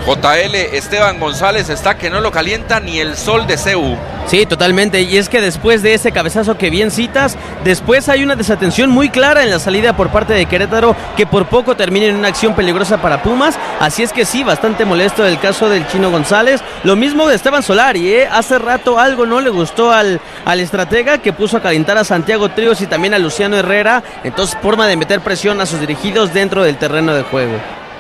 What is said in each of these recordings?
JL, Esteban González está que no lo calienta ni el sol de CEU. Sí, totalmente, y es que después de ese cabezazo que bien citas, después hay una desatención muy clara en la salida por parte de Querétaro, que por poco termina en una acción peligrosa para Pumas, así es que sí, bastante molesto el caso del Chino González, lo mismo de Esteban Solari, hace rato algo no le gustó al estratega, que puso a calentar a Santiago Tríos y también a Luciano Herrera, entonces forma de meter presión a sus dirigidos dentro del terreno de juego.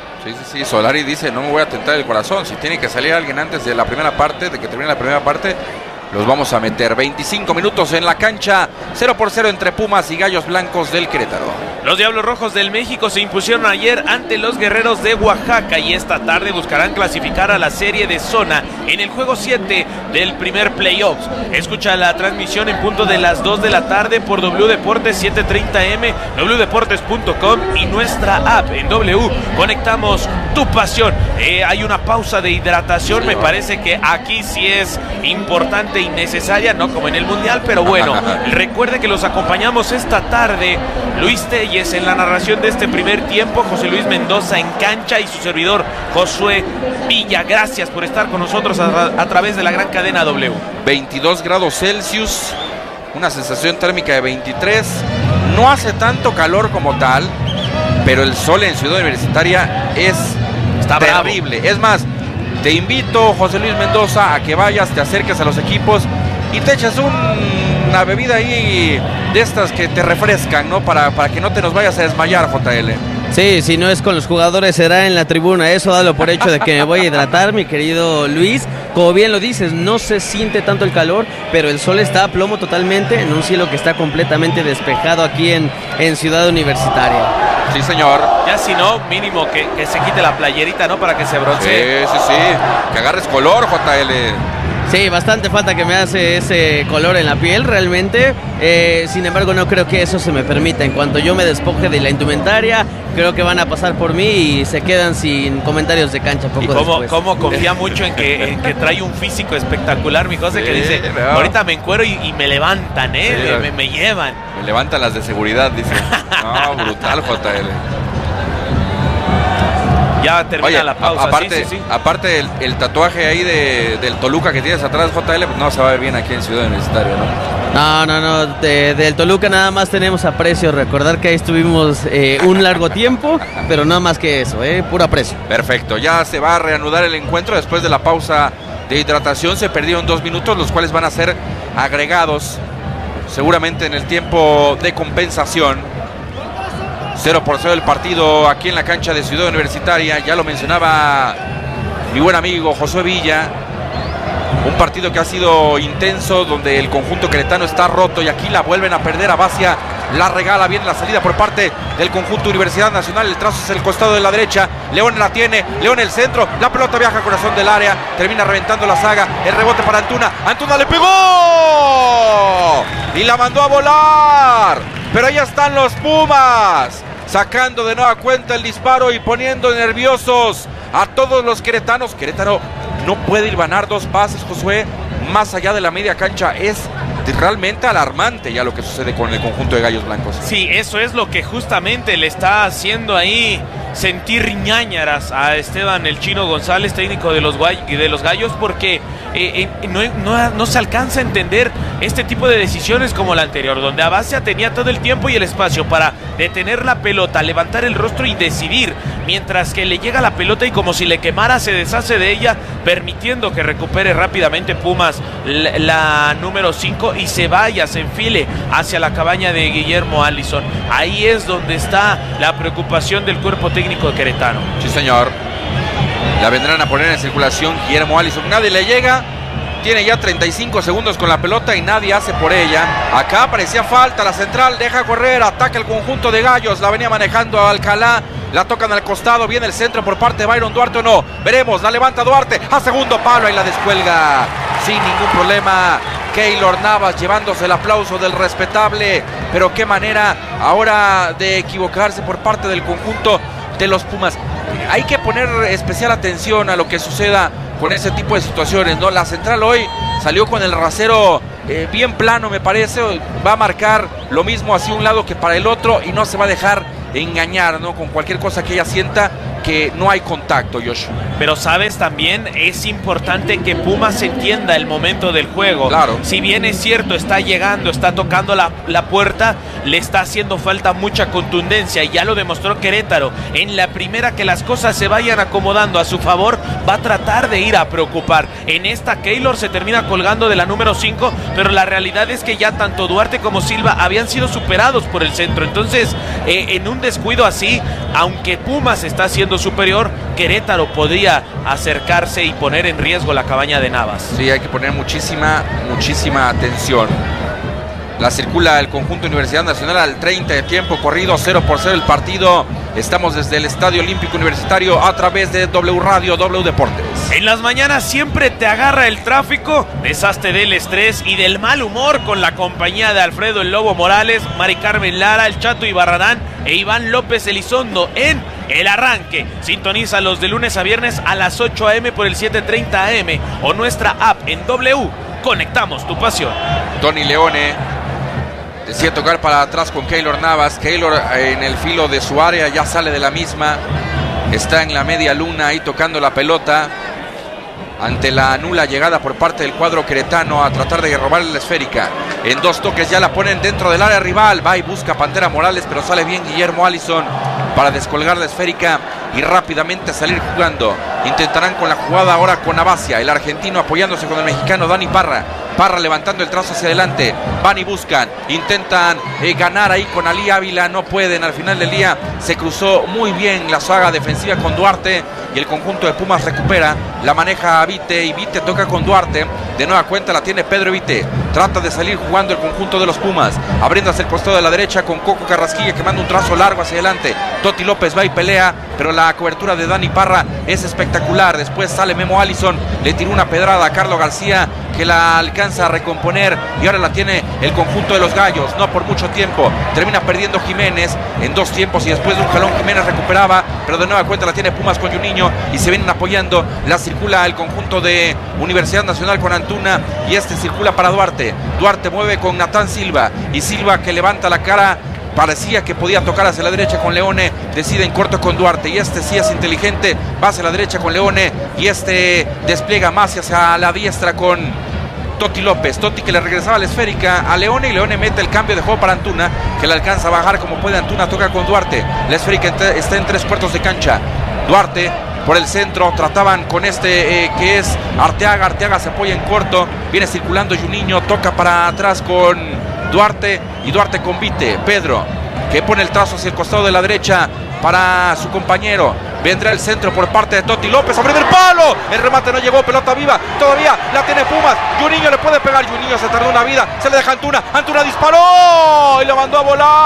Sí, Solari dice, no me voy a tentar el corazón, si tiene que salir alguien antes de la primera parte, de que termine la primera parte, los vamos a meter. 25 minutos en la cancha, 0-0 entre Pumas y Gallos Blancos del Querétaro. Los Diablos Rojos del México se impusieron ayer ante los Guerreros de Oaxaca y esta tarde buscarán clasificar a la serie de zona en el juego 7 del primer playoffs. Escucha la transmisión en punto de las 2 de la tarde por W Deportes 730M, wdeportes.com y nuestra app en W. Conectamos tu pasión. Hay una pausa de hidratación, me parece que aquí sí es importante y necesaria, no como en el Mundial, pero bueno, recuerde que los acompañamos esta tarde, Luis Telles en la narración de este primer tiempo, José Luis Mendoza en cancha y su servidor Josué Villa. Gracias por estar con nosotros a través de la gran cadena W. 22 grados Celsius, una sensación térmica de 23, no hace tanto calor como tal, pero el sol en Ciudad Universitaria está terrible, bravo. Es más, te invito, José Luis Mendoza, a que vayas, te acerques a los equipos y te echas una bebida ahí de estas que te refrescan, ¿no? Para que no te nos vayas a desmayar, JL. Sí, si no es con los jugadores será en la tribuna, eso dalo por hecho de que me voy a hidratar, mi querido Luis. Como bien lo dices, no se siente tanto el calor, pero el sol está a plomo totalmente en un cielo que está completamente despejado aquí en Ciudad Universitaria. Sí, señor. Ya si no, mínimo que se quite la playerita, ¿no? Para que se broncee. Sí. Que agarres color, JL. Sí, bastante falta que me hace ese color en la piel realmente, sin embargo no creo que eso se me permita. En cuanto yo me despoje de la indumentaria, creo que van a pasar por mí y se quedan sin comentarios de cancha poco después. ¿Cómo confía mucho en que trae un físico espectacular, mi José? Sí, que dice, no, ahorita me encuero y me levantan, sí, me llevan. Me levantan las de seguridad, dice. No, brutal, JL. Ya termina la pausa. Aparte el tatuaje ahí del Toluca que tienes atrás, JL, pues no se va a ver bien aquí en Ciudad Universitaria, ¿no? No, del Toluca nada más tenemos aprecio. Recordar que ahí estuvimos un largo tiempo, pero nada más que eso, puro aprecio. Perfecto, ya se va a reanudar el encuentro después de la pausa de hidratación. Se perdieron 2 minutos, los cuales van a ser agregados seguramente en el tiempo de compensación. 0-0 el partido aquí en la cancha de Ciudad Universitaria. Ya lo mencionaba mi buen amigo Josué Villa. Un partido que ha sido intenso, donde el conjunto queretano está roto y aquí la vuelven a perder. Abacia la regala, viene la salida por parte del conjunto Universidad Nacional. El trazo es el costado de la derecha. León la tiene, León el centro. La pelota viaja a corazón del área. Termina reventando la saga. El rebote para Antuna. Antuna le pegó y la mandó a volar. Pero ahí están los Pumas, sacando de nueva cuenta el disparo y poniendo nerviosos a todos los queretanos. Querétaro no puede hilvanar 2 pases, Josué, más allá de la media cancha. Es realmente alarmante ya lo que sucede con el conjunto de Gallos Blancos. Sí, eso es lo que justamente le está haciendo ahí sentir ñáñaras a Esteban el Chino González, técnico de los Gallos, porque no se alcanza a entender este tipo de decisiones como la anterior, donde Abacia tenía todo el tiempo y el espacio para detener la pelota, levantar el rostro y decidir, mientras que le llega la pelota y como si le quemara se deshace de ella, permitiendo que recupere rápidamente Pumas la número 5 y se enfile hacia la cabaña de Guillermo Allison. Ahí es donde está la preocupación del cuerpo técnico de queretano. Sí, señor. La vendrán a poner en circulación Guillermo Allison. Nadie le llega. Tiene ya 35 segundos con la pelota y nadie hace por ella. Acá parecía falta, la central deja correr, ataca el conjunto de Gallos, la venía manejando Alcalá, la tocan al costado, viene el centro por parte de Byron Duarte o no, veremos, la levanta Duarte, a segundo palo y la descuelga sin ningún problema. Keylor Navas llevándose el aplauso del respetable, pero qué manera ahora de equivocarse por parte del conjunto de los Pumas. Hay que poner especial atención a lo que suceda con ese tipo de situaciones, ¿no? La central hoy salió con el rasero bien plano, me parece. Va a marcar lo mismo hacia un lado que para el otro y no se va a dejar engañar, ¿no? Con cualquier cosa que ella sienta que no hay contacto, Josh. Pero sabes, también es importante que Pumas entienda el momento del juego. Claro. Si bien es cierto, está llegando, está tocando la puerta, le está haciendo falta mucha contundencia, y ya lo demostró Querétaro. En la primera que las cosas se vayan acomodando a su favor, va a tratar de ir a preocupar. En esta, Keylor se termina colgando de la número 5, pero la realidad es que ya tanto Duarte como Silva habían sido superados por el centro. Entonces, en un descuido así, aunque Pumas está siendo superior, Querétaro podría acercarse y poner en riesgo la cabaña de Navas. Sí, hay que poner muchísima atención. La circula el conjunto Universidad Nacional al 30 de tiempo corrido, 0-0 el partido. Estamos desde el Estadio Olímpico Universitario a través de W Radio, W Deportes. En las mañanas siempre te agarra el tráfico, deshazte del estrés y del mal humor con la compañía de Alfredo el Lobo Morales, Mari Carmen Lara, el Chato Ibarrarán e Iván López Elizondo en El Arranque. Sintoniza los de lunes a viernes a las 8 a.m. por el 7:30 a.m. o nuestra app en W. Conectamos tu pasión. Tony Leone decide tocar para atrás con Keylor Navas. Keylor en el filo de su área, ya sale de la misma. Está en la media luna ahí tocando la pelota ante la nula llegada por parte del cuadro queretano a tratar de robarle la esférica. En 2 toques ya la ponen dentro del área rival. Va y busca Pantera Morales, pero sale bien Guillermo Allison para descolgar la esférica y rápidamente salir jugando. Intentarán con la jugada ahora con Abacia, el argentino apoyándose con el mexicano Dani Parra. Parra levantando el trazo hacia adelante. Van y buscan, intentan ganar ahí con Ali Ávila, no pueden. Al final del día se cruzó muy bien la saga defensiva con Duarte y el conjunto de Pumas recupera, la maneja a Vite y Vite toca con Duarte. De nueva cuenta la tiene Pedro Vite. Trata de salir jugando el conjunto de los Pumas, abriendo hacia el costado de la derecha con Coco Carrasquilla que manda un trazo largo hacia adelante. Toti López va y pelea, pero la cobertura de Dani Parra es espectacular. Después sale Memo Allison, le tiró una pedrada a Carlos García que la alcanza a recomponer y ahora la tiene el conjunto de los Gallos, no por mucho tiempo. Termina perdiendo Jiménez en 2 tiempos y después de un jalón Jiménez recuperaba, pero de nueva cuenta la tiene Pumas con Juninho y se vienen apoyando. La circula el conjunto de Universidad Nacional con Antuna y circula para Duarte. Duarte mueve con Natán Silva y Silva que levanta la cara. Parecía que podía tocar hacia la derecha con Leone, decide en corto con Duarte y sí es inteligente, va hacia la derecha con Leone y despliega más hacia la diestra con Toti López. Toti que le regresaba la esférica a Leone y Leone mete el cambio de juego para Antuna que le alcanza a bajar como puede. Antuna toca con Duarte, la esférica está en 3 cuartos de cancha. Duarte por el centro, trataban con que es Arteaga. Arteaga se apoya en corto, viene circulando Juninho, toca para atrás con Duarte y Duarte con Vite. Pedro que pone el trazo hacia el costado de la derecha para su compañero. Vendrá el centro por parte de Toti López, abre del palo, el remate no llegó, pelota viva, todavía la tiene Pumas. Juninho le puede pegar, Juninho se tardó una vida, se le deja Antuna, Antuna disparó y lo mandó a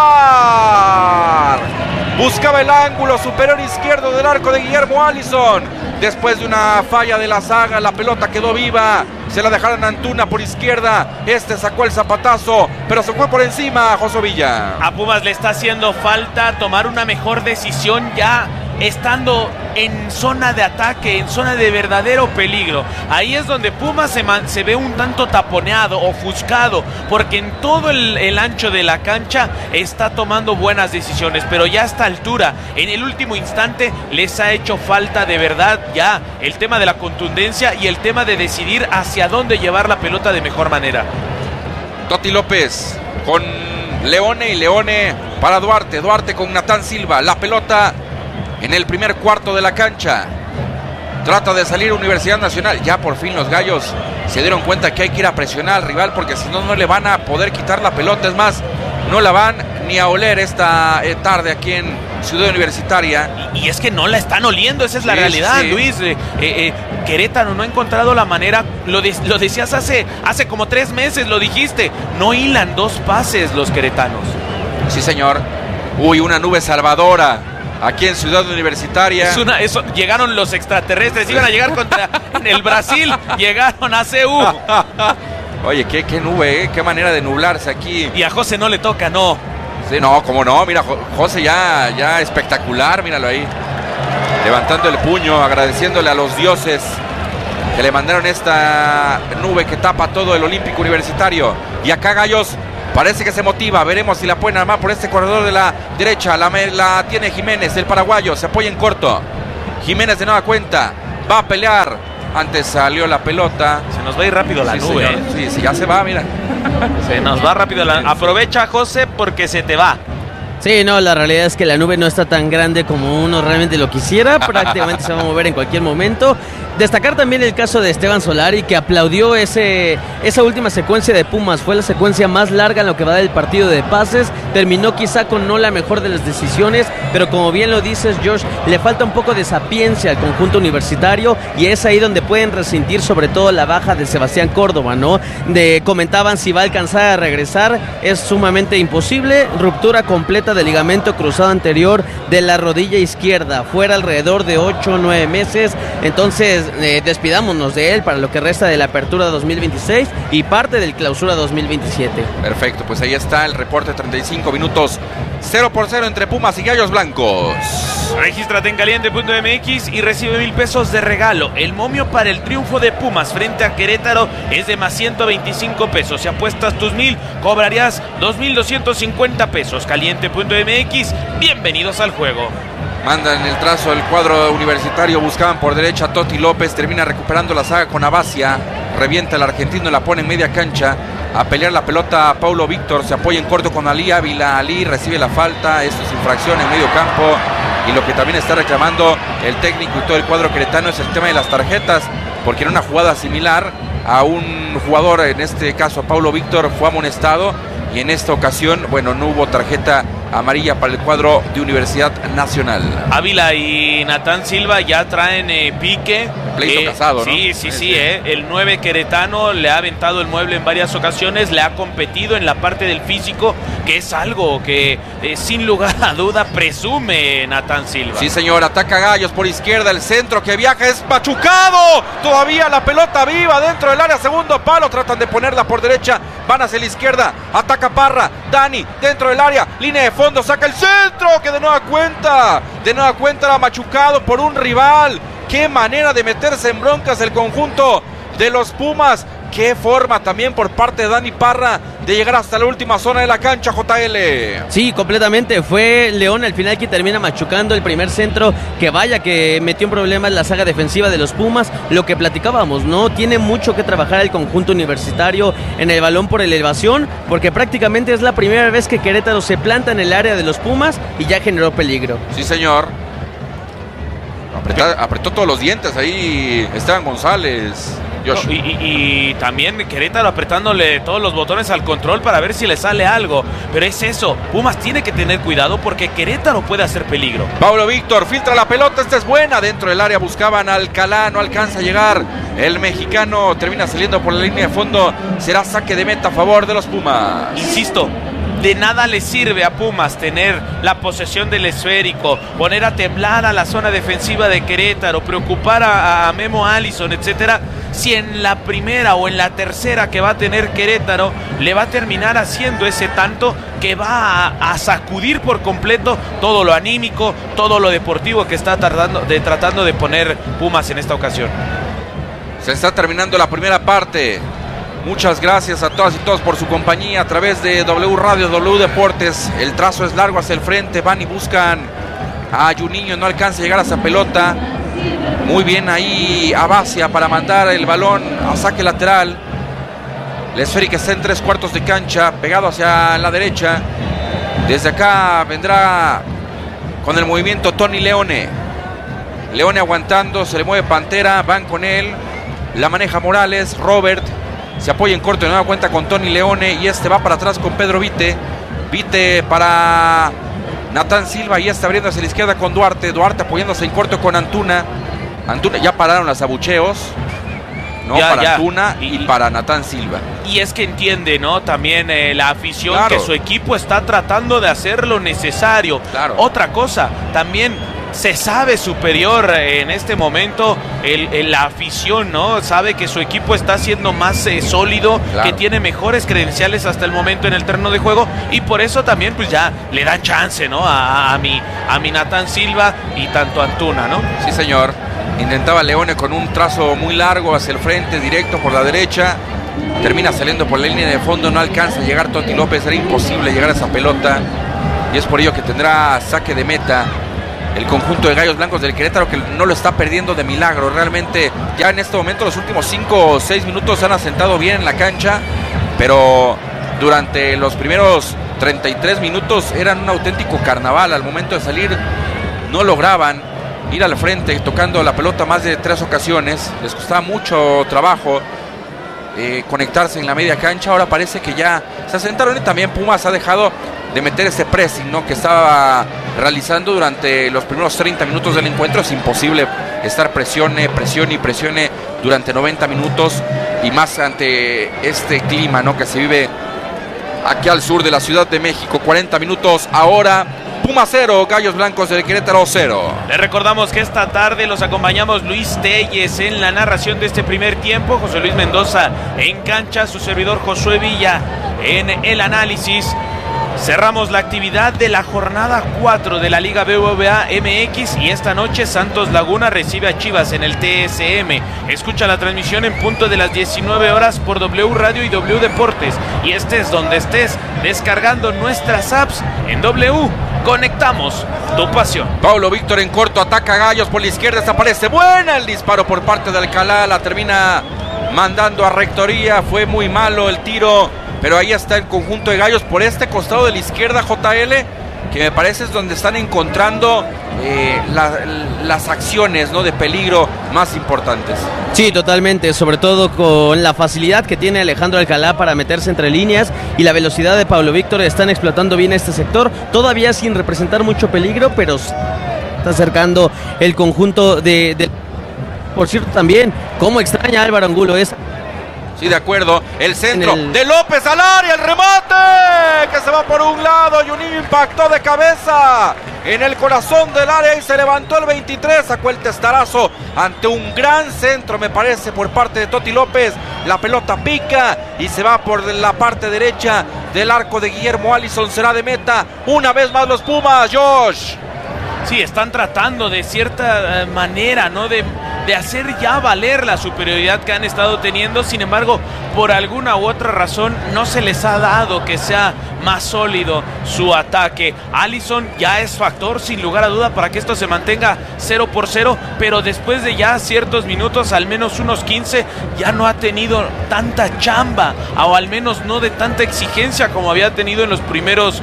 volar. Buscaba el ángulo superior izquierdo del arco de Guillermo Allison. Después de una falla de la zaga, la pelota quedó viva. Se la dejaron a Antuna por izquierda. Sacó el zapatazo, pero se fue por encima José Villa. A Pumas le está haciendo falta tomar una mejor decisión ya estando en zona de ataque, en zona de verdadero peligro. Ahí es donde Pumas se ve un tanto taponeado, ofuscado, porque en todo el ancho de la cancha está tomando buenas decisiones, pero ya a esta altura, en el último instante, les ha hecho falta de verdad ya el tema de la contundencia y el tema de decidir hacia dónde llevar la pelota de mejor manera. Toti López con Leone y Leone para Duarte, Duarte con Natán Silva, la pelota en el primer cuarto de la cancha. Trata de salir Universidad Nacional. Ya por fin los Gallos se dieron cuenta que hay que ir a presionar al rival porque si no, no le van a poder quitar la pelota. Es más, no la van ni a oler esta tarde aquí en Ciudad Universitaria. Y es que no la están oliendo, esa es la realidad, sí. Luis. Querétaro no ha encontrado la manera, lo decías hace como 3 meses, lo dijiste, no hilan 2 pases los queretanos. Sí, señor. Uy, una nube salvadora aquí en Ciudad Universitaria. Llegaron los extraterrestres, iban a llegar en el Brasil, llegaron a CU. Oye, qué nube, qué manera de nublarse aquí. Y a José no le toca, no. Sí, no, cómo no, mira, José ya espectacular, míralo ahí. Levantando el puño, agradeciéndole a los dioses que le mandaron esta nube que tapa todo el Olímpico Universitario. Y acá Gallos parece que se motiva, veremos si la pueden armar por este corredor de la derecha. La tiene Jiménez, el paraguayo, se apoya en corto. Jiménez de nueva cuenta, va a pelear. Antes salió la pelota. Se nos va a ir rápido la nube. Sí, ya se va, mira. Se nos va rápido la... Aprovecha, José, porque se te va. Sí, no, la realidad es que la nube no está tan grande como uno realmente lo quisiera. Prácticamente se va a mover en cualquier momento. Destacar también el caso de Esteban Solari, que aplaudió esa última secuencia de Pumas. Fue la secuencia más larga en lo que va del partido de pases. Terminó quizá con no la mejor de las decisiones, pero como bien lo dices, Josh, le falta un poco de sapiencia al conjunto universitario, y es ahí donde pueden resentir sobre todo la baja de Sebastián Córdoba, ¿no? Comentaban si va a alcanzar a regresar. Es sumamente imposible. Ruptura completa del ligamento cruzado anterior de la rodilla izquierda. Fuera alrededor de 8 o 9 meses. Entonces, despidámonos de él para lo que resta de la apertura 2026 y parte del clausura 2027. Perfecto, pues ahí está el reporte, 35 minutos, 0-0 entre Pumas y Gallos Blancos. Regístrate en caliente.mx y recibe 1,000 pesos de regalo. El momio para el triunfo de Pumas frente a Querétaro es de más 125 pesos. Si apuestas tus 1,000, cobrarías 2,250 pesos. Caliente.mx, bienvenidos al juego. Mandan el trazo del cuadro universitario, buscaban por derecha Toti López, termina recuperando la saga con Abacia, revienta el argentino, la pone en media cancha, a pelear la pelota Paulo Víctor, se apoya en corto con Ali Ávila, Ali recibe la falta, esto es infracción en medio campo, y lo que también está reclamando el técnico y todo el cuadro queretano es el tema de las tarjetas, porque en una jugada similar a un jugador, en este caso a Paulo Víctor, fue amonestado, y en esta ocasión, bueno, no hubo tarjeta amarilla para el cuadro de Universidad Nacional. Ávila y Natán Silva ya traen pique. Pleito casado, ¿no? Sí. El 9 queretano le ha aventado el mueble en varias ocasiones, le ha competido en la parte del físico, que es algo que sin lugar a duda presume Natán Silva. Sí, señor, ataca Gallos por izquierda, el centro que viaja es machucado. Todavía la pelota viva dentro del área, segundo palo, tratan de ponerla por derecha, van hacia la izquierda, ataca Parra, Dani, dentro del área, línea de fondo, saca el centro, que de nueva cuenta era machucado por un rival. Qué manera de meterse en broncas el conjunto de los Pumas. Qué forma también por parte de Dani Parra de llegar hasta la última zona de la cancha, JL. Sí, completamente. Fue León al final que termina machucando el primer centro, que vaya que metió en problemas la saga defensiva de los Pumas. Lo que platicábamos, ¿no? Tiene mucho que trabajar el conjunto universitario en el balón por elevación, porque prácticamente es la primera vez que Querétaro se planta en el área de los Pumas y ya generó peligro. Sí, señor. Apretó todos los dientes ahí Esteban González. Y también Querétaro apretándole todos los botones al control para ver si le sale algo. Pero es eso, Pumas tiene que tener cuidado porque Querétaro puede hacer peligro. Pablo Víctor filtra la pelota, esta es buena. Dentro del área buscaban a Alcalá, no alcanza a llegar. El mexicano termina saliendo por la línea de fondo. Será saque de meta a favor de los Pumas. Insisto, de nada le sirve a Pumas tener la posesión del esférico, poner a temblar a la zona defensiva de Querétaro, preocupar a Memo Allison, etcétera, si en la primera o en la tercera que va a tener Querétaro le va a terminar haciendo ese tanto que va a sacudir por completo todo lo anímico, todo lo deportivo que está tratando de poner Pumas en esta ocasión. Se está terminando la primera parte. Muchas gracias a todas y todos por su compañía a través de W Radio, W Deportes. El trazo es largo hacia el frente, van y buscan a Juninho, no alcanza a llegar a esa pelota. Muy bien ahí Abacia para mandar el balón a saque lateral. El esférico está en 3/4 de cancha, pegado hacia la derecha. Desde acá vendrá con el movimiento Tony Leone. Leone aguantando, se le mueve Pantera, van con él. La maneja Morales, Robert. Se apoya en corto de nueva cuenta con Tony Leone y este va para atrás con Pedro Vite. Vite para Natán Silva y está abriendo hacia la izquierda con Duarte. Duarte apoyándose en corto con Antuna. Antuna, ya pararon los abucheos, ¿no? Para Antuna y para Natán Silva. Y es que entiende, ¿no? También la afición, claro, que su equipo está tratando de hacer lo necesario. Claro. Otra cosa, también se sabe superior en este momento la afición, ¿no? Sabe que su equipo está siendo más sólido, claro, que tiene mejores credenciales hasta el momento en el terreno de juego y por eso también pues ya le dan chance, ¿no? A mi Natán Silva y tanto Antuna, ¿no? Sí, señor. Intentaba Leone con un trazo muy largo hacia el frente, directo por la derecha. Termina saliendo por la línea de fondo, no alcanza a llegar Toti López, era imposible llegar a esa pelota y es por ello que tendrá saque de meta el conjunto de Gallos Blancos del Querétaro, que no lo está perdiendo de milagro. Realmente ya en este momento los últimos 5 o 6 minutos se han asentado bien en la cancha, pero durante los primeros 33 minutos eran un auténtico carnaval. Al momento de salir no lograban ir al frente tocando la pelota más de 3 ocasiones. Les costaba mucho trabajo conectarse en la media cancha. Ahora parece que ya se asentaron, y también Pumas ha dejado de meter ese pressing, ¿no?, que estaba realizando durante los primeros 30 minutos del encuentro. Es imposible estar presione durante 90 minutos, y más ante este clima, ¿no?, que se vive aquí al sur de la Ciudad de México. 40 minutos ahora, Pumas 0, Gallos Blancos del Querétaro 0. Les recordamos que esta tarde los acompañamos Luis Telles en la narración de este primer tiempo, José Luis Mendoza en cancha, su servidor Josué Villa en el análisis. Cerramos la actividad de la jornada 4 de la Liga BBVA MX, y esta noche Santos Laguna recibe a Chivas en el TSM. Escucha la transmisión en punto de las 19 horas por W Radio y W Deportes, y estés donde estés, descargando nuestras apps en W. Conectamos tu pasión. Paulo Víctor en corto, ataca a Gallos por la izquierda, desaparece. Buena el disparo por parte de Alcalá, la termina mandando a rectoría. Fue muy malo el tiro, pero ahí está el conjunto de Gallos por este costado de la izquierda, JL, que me parece es donde están encontrando las acciones, ¿no?, de peligro más importantes. Sí, totalmente, sobre todo con la facilidad que tiene Alejandro Alcalá para meterse entre líneas, y la velocidad de Paulo Víctor. Están explotando bien este sector, todavía sin representar mucho peligro, pero está acercando el conjunto de... Por cierto, también, cómo extraña a Álvaro Angulo esa... Sí, de acuerdo. El centro de López al área, el remate que se va por un lado, y un impacto de cabeza en el corazón del área, y se levantó el 23, sacó el testarazo ante un gran centro, me parece, por parte de Toti López. La pelota pica y se va por la parte derecha del arco de Guillermo Allison. Será de meta una vez más los Pumas, Josh. Sí, están tratando de cierta manera, ¿no?, de hacer ya valer la superioridad que han estado teniendo. Sin embargo, por alguna u otra razón no se les ha dado que sea más sólido su ataque. Allison ya es factor sin lugar a duda para que esto se mantenga 0-0, pero después de ya ciertos minutos, al menos unos 15, ya no ha tenido tanta chamba, o al menos no de tanta exigencia como había tenido en los primeros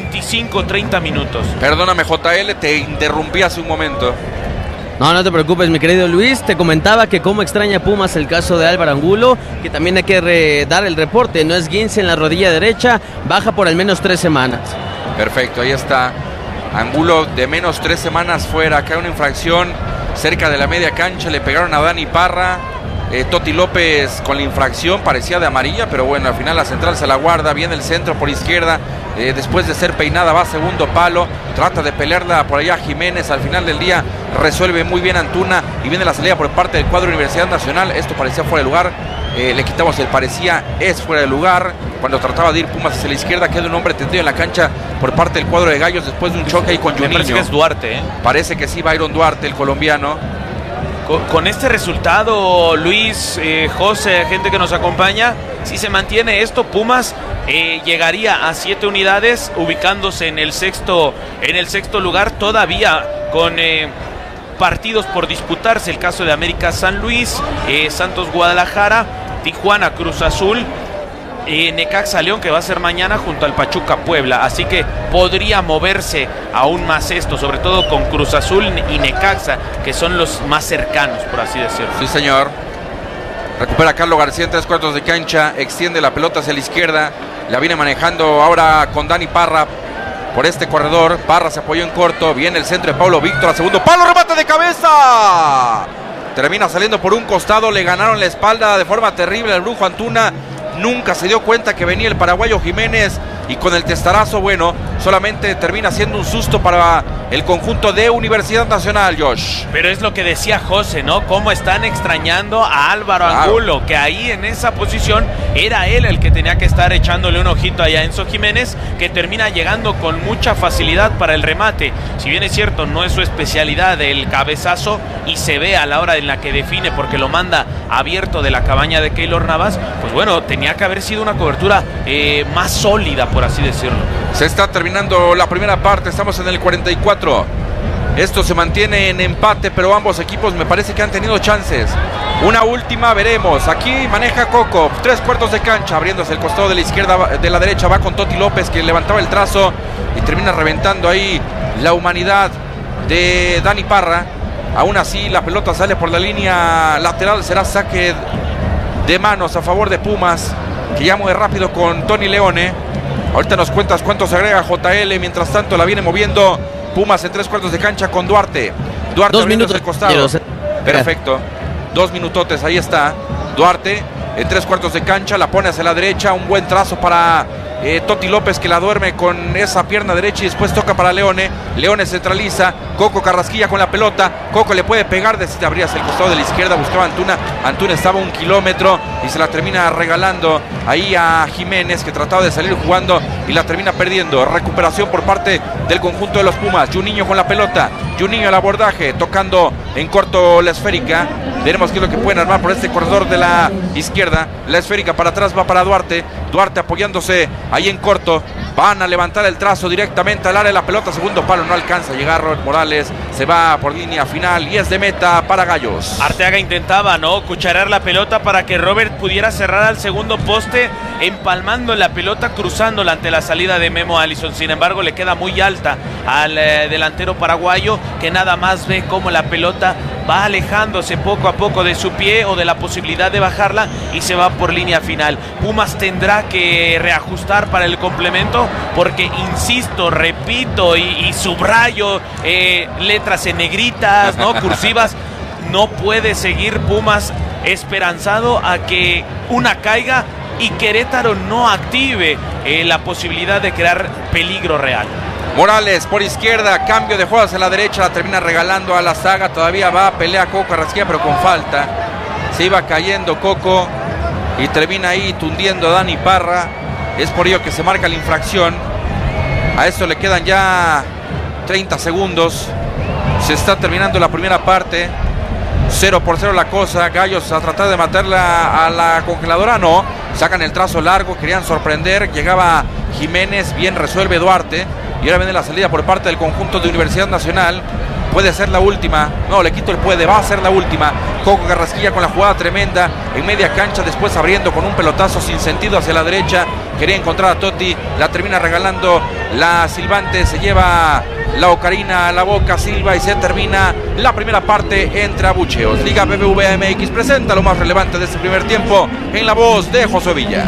25-30 minutos. Perdóname, JL, te interrumpí hace un momento. No te preocupes, mi querido Luis. Te comentaba que cómo extraña Pumas el caso de Álvaro Angulo, que también hay que dar el reporte. No es esguince en la rodilla derecha, baja por al menos 3 semanas. Perfecto, ahí está. Angulo de menos 3 semanas fuera. Acá una infracción cerca de la media cancha, le pegaron a Dani Parra. Toti López con la infracción, parecía de amarilla, pero bueno, al final la central se la guarda. Viene el centro por izquierda, después de ser peinada va a segundo palo, trata de pelearla por allá Jiménez. Al final del día resuelve muy bien Antuna, y viene la salida por parte del cuadro Universidad Nacional. Esto parecía fuera de lugar, le quitamos el parecía, es fuera de lugar. Cuando trataba de ir Pumas hacia la izquierda, queda un hombre tendido en la cancha por parte del cuadro de Gallos después de un choque ahí con Juninho. Me parece que es Duarte, Parece que sí, Byron Duarte, el colombiano. Con este resultado, Luis, José, gente que nos acompaña, si se mantiene esto, Pumas llegaría a 7 unidades, ubicándose en el sexto lugar, todavía con partidos por disputarse. El caso de América San Luis, Santos Guadalajara, Tijuana Cruz Azul, Necaxa León, que va a ser mañana, junto al Pachuca Puebla. Así que podría moverse aún más esto, sobre todo con Cruz Azul y Necaxa, que son los más cercanos, por así decirlo. Sí, señor. Recupera Carlos García en 3/4 de cancha, extiende la pelota hacia la izquierda, la viene manejando ahora con Dani Parra por este corredor. Parra se apoyó en corto, viene el centro de Paulo Víctor a segundo palo, remate de cabeza, termina saliendo por un costado. Le ganaron la espalda de forma terrible al brujo Antuna. Nunca se dio cuenta que venía el paraguayo Jiménez, y con el testarazo, bueno, solamente termina siendo un susto para el conjunto de Universidad Nacional, Josh. Pero es lo que decía José, ¿no? Cómo están extrañando a Álvaro Angulo, que ahí en esa posición era él el que tenía que estar echándole un ojito allá a Enzo Jiménez, que termina llegando con mucha facilidad para el remate. Si bien es cierto, no es su especialidad el cabezazo, y se ve a la hora en la que define, porque lo manda abierto de la cabaña de Keylor Navas, pues bueno, tenía que haber sido una cobertura más sólida, por así decirlo. Se está terminando la primera parte, estamos en el 44. Esto se mantiene en empate, pero ambos equipos me parece que han tenido chances. Una última, veremos. Aquí maneja Coco, 3/4 de cancha, abriéndose el costado de la izquierda, de la derecha, va con Toti López, que levantaba el trazo y termina reventando ahí la humanidad de Dani Parra. Aún así, la pelota sale por la línea lateral, será saque de manos a favor de Pumas, que ya mueve rápido con Tony Leone. Ahorita nos cuentas cuánto se agrega JL, mientras tanto la viene moviendo Pumas en 3/4 de cancha con Duarte. Duarte 2 minutos del costado. Perfecto. 2 minutotes, ahí está. Duarte en 3/4 de cancha, la pone hacia la derecha. Un buen trazo para Toti López, que la duerme con esa pierna derecha y después toca para Leone. Leone centraliza. Coco Carrasquilla con la pelota. Coco le puede pegar desde abrías el costado de la izquierda. Buscaba Antuna. Antuna estaba 1 kilómetro y se la termina regalando ahí a Jiménez, que trataba de salir jugando y la termina perdiendo. Recuperación por parte del conjunto de los Pumas. Juninho con la pelota. Juninho al abordaje, tocando en corto la esférica. Veremos qué es lo que pueden armar por este corredor de la izquierda. La esférica para atrás va para Duarte. Duarte apoyándose ahí en corto. Van a levantar el trazo directamente al área. La pelota, segundo palo, no alcanza a llegar. Robert Morales se va por línea final y es de meta para Gallos. Arteaga intentaba, ¿no?, cucharear la pelota para que Robert pudiera cerrar al segundo poste, empalmando la pelota, cruzándola ante la salida de Memo Allison. Sin embargo, le queda muy alta al delantero paraguayo, que nada más ve cómo la pelota va alejándose poco a poco de su pie o de la posibilidad de bajarla y se va por línea final. Pumas tendrá que reajustar para el complemento porque, insisto, repito y subrayo letras en negritas, ¿no?, cursivas. No puede seguir Pumas esperanzado a que una caiga y Querétaro no active la posibilidad de crear peligro real. Morales por izquierda, cambio de juego hacia la derecha, la termina regalando a la saga. Todavía va a pelea Coco Carrasquilla, pero con falta. Se iba cayendo Coco y termina ahí tundiendo a Dani Parra. Es por ello que se marca la infracción. A esto le quedan ya 30 segundos. Se está terminando la primera parte. 0-0 la cosa. Gallos a tratar de matarla a la congeladora, no. Sacan el trazo largo, querían sorprender. Llegaba Jiménez, bien resuelve Duarte. Y ahora viene la salida por parte del conjunto de Universidad Nacional. Puede ser la última. No, le quito el puede. Va a ser la última. Coco Carrasquilla con la jugada tremenda en media cancha. Después abriendo con un pelotazo sin sentido hacia la derecha. Quería encontrar a Totti. La termina regalando la silbante. Se lleva la ocarina a la boca Silva y se termina la primera parte entre abucheos. Liga BBVA MX presenta lo más relevante de este primer tiempo en la voz de Josué Villa.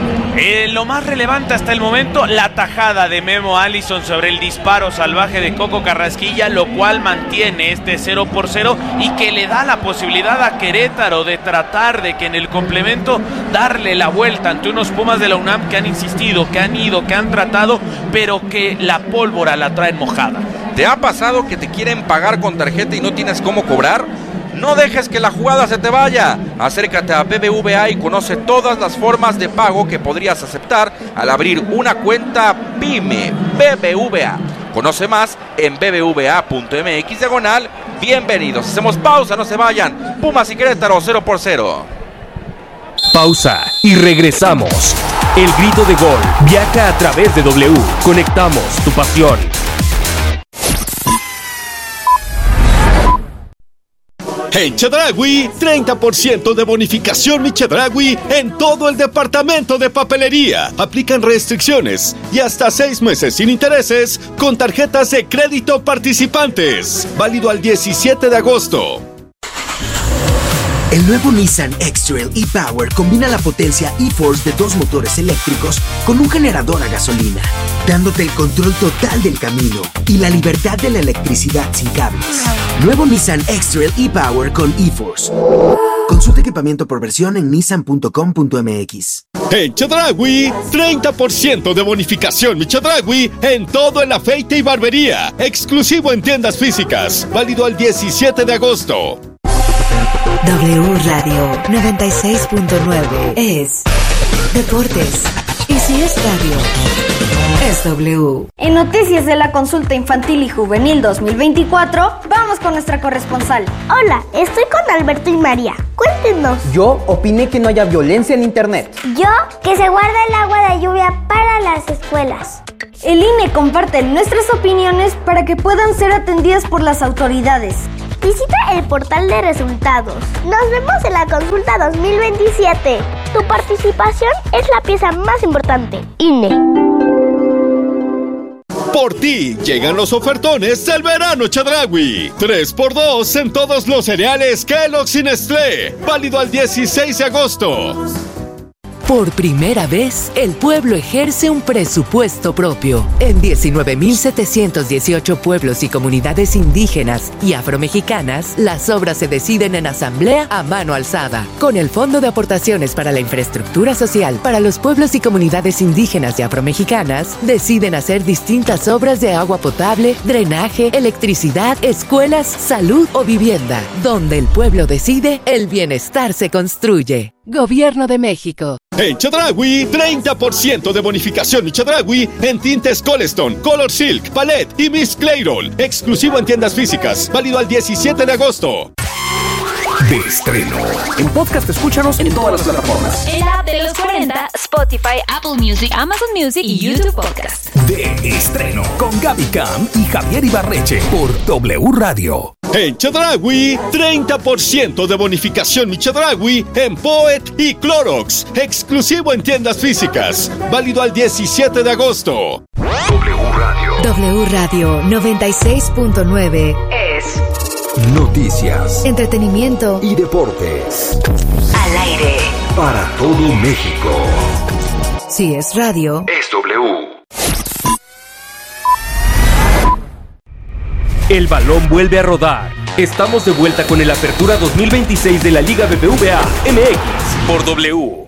Lo más relevante hasta el momento, la tajada de Memo Allison sobre el disparo salvaje de Coco Carrasquilla, lo cual mantiene este 0-0 y que le da la posibilidad a Querétaro de tratar de que en el complemento darle la vuelta ante unos Pumas de la UNAM que han insistido, que han ido, que han tratado, pero que la pólvora la traen mojada. ¿Te ha pasado que te quieren pagar con tarjeta y no tienes cómo cobrar? No dejes que la jugada se te vaya. Acércate a BBVA y conoce todas las formas de pago que podrías aceptar al abrir una cuenta PYME BBVA. Conoce más en bbva.mx/bienvenidos. Hacemos pausa, no se vayan. Pumas y Querétaro 0-0. Pausa y regresamos. El grito de gol viaja a través de W. Conectamos tu pasión. En Chedraui, 30% de bonificación Mi Chedraui en todo el departamento de papelería. Aplican restricciones y hasta 6 meses sin intereses con tarjetas de crédito participantes. Válido al 17 de agosto. El nuevo Nissan X-Trail e-Power combina la potencia e-Force de 2 motores eléctricos con un generador a gasolina, dándote el control total del camino y la libertad de la electricidad sin cables. Nuevo Nissan X-Trail e-Power con e-Force. Consulta equipamiento por versión en nissan.com.mx. En Chedraui, 30% de bonificación Mi Chedraui en todo el afeite y barbería. Exclusivo en tiendas físicas. Válido al 17 de agosto. W Radio 96.9 es Deportes. Y si es radio, es W. En noticias de la consulta infantil y juvenil 2024, vamos con nuestra corresponsal. Hola, estoy con Alberto y María. Cuéntenos. Yo opiné que no haya violencia en internet. Yo, que se guarda el agua de lluvia para las escuelas. El INE comparte nuestras opiniones para que puedan ser atendidas por las autoridades. Visita el portal de resultados. Nos vemos en la consulta 2027. Tu participación es la pieza más importante. INE. Por ti llegan los ofertones del verano Chedraui. 3x2 en todos los cereales Kellogg's y Nestlé. Válido al 16 de agosto. Por primera vez, el pueblo ejerce un presupuesto propio. En 19.718 pueblos y comunidades indígenas y afromexicanas, las obras se deciden en asamblea a mano alzada. Con el Fondo de Aportaciones para la Infraestructura Social para los pueblos y comunidades indígenas y afromexicanas, deciden hacer distintas obras de agua potable, drenaje, electricidad, escuelas, salud o vivienda. Donde el pueblo decide, el bienestar se construye. Gobierno de México. En Chedraui, 30% de bonificación mi Chedraui en tintes Colestone, Color Silk, Palette y Miss Clairol. Exclusivo en tiendas físicas. Válido al 17 de agosto. De estreno. En podcast escúchanos en todas las plataformas. En la app de los 40, Spotify, Apple Music, Amazon Music y YouTube Podcast. De estreno con Gaby Cam y Javier Ibarreche por W Radio. En Chedraui, 30% de bonificación mi Chedraui en Poet y Clorox. Exclusivo en tiendas físicas. Válido al 17 de agosto. W Radio. W Radio 96.9 es Noticias, entretenimiento y deportes. Al aire. Para todo México. Si es radio, Es W. El balón vuelve a rodar. Estamos de vuelta con el Apertura 2026 de la Liga BBVA MX por W.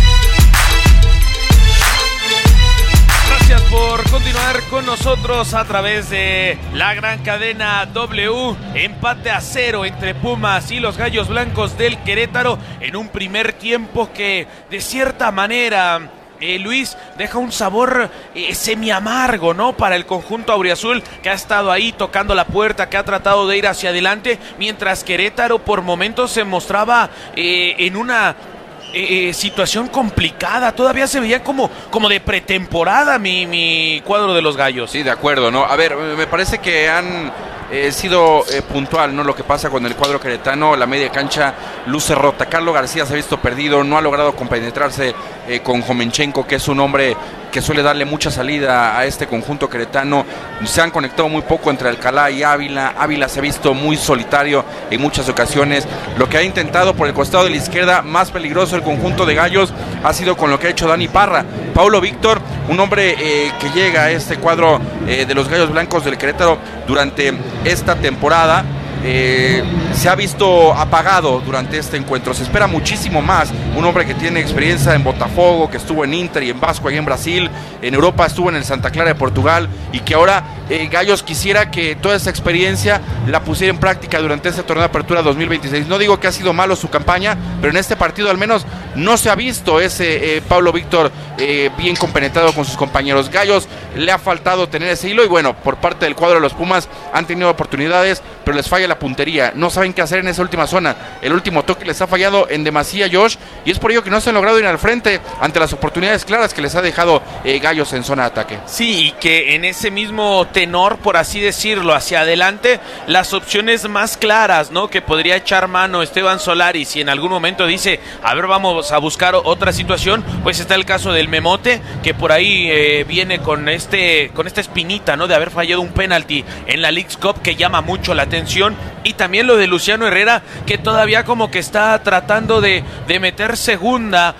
Gracias por continuar con nosotros a través de la gran cadena W. Empate a 0 entre Pumas y los Gallos Blancos del Querétaro en un primer tiempo que de cierta manera... Luis, deja un sabor semi-amargo, ¿no? Para el conjunto auriazul que ha estado ahí tocando la puerta, que ha tratado de ir hacia adelante, mientras Querétaro por momentos se mostraba en una situación complicada. Todavía se veía como de pretemporada mi cuadro de los Gallos. Sí, de acuerdo, ¿no? A ver, me parece que han sido puntual, ¿no? Lo que pasa con el cuadro queretano, la media cancha luce rota. Carlos García se ha visto perdido, no ha logrado compenetrarse con Jomenchenko, que es un hombre que suele darle mucha salida a este conjunto queretano. Se han conectado muy poco entre Alcalá y Ávila. Ávila se ha visto muy solitario en muchas ocasiones. Lo que ha intentado por el costado de la izquierda, más peligroso el conjunto de Gallos, ha sido con lo que ha hecho Dani Parra. Paulo Víctor, un hombre que llega a este cuadro de los Gallos Blancos del Querétaro durante esta temporada, se ha visto apagado durante este encuentro. Se espera muchísimo más. Un hombre que tiene experiencia en Botafogo, que estuvo en Inter y en Vasco ahí en Brasil, en Europa estuvo en el Santa Clara de Portugal, y que ahora Gallos quisiera que toda esa experiencia la pusiera en práctica durante este torneo de apertura 2026. No digo que ha sido malo su campaña, pero en este partido al menos no se ha visto ese Paulo Víctor bien compenetrado con sus compañeros. Gallos le ha faltado tener ese hilo, y bueno, por parte del cuadro de los Pumas han tenido oportunidades, pero les falla la puntería. No saben qué hacer en esa última zona. El último toque les ha fallado en demasía, Josh, y es por ello que no se han logrado ir al frente ante las oportunidades claras que les ha dejado Gallos en zona de ataque. Sí, y que en ese mismo tenor, por así decirlo, hacia adelante, las opciones más claras, ¿no?, que podría echar mano Esteban Solari si en algún momento dice, a ver, vamos a buscar otra situación, pues está el caso del Memote, que por ahí viene con esta espinita, ¿no?, de haber fallado un penalti en la Leagues Cup que llama mucho la atención, y también lo de Luciano Herrera, que todavía como que está tratando de meter segunda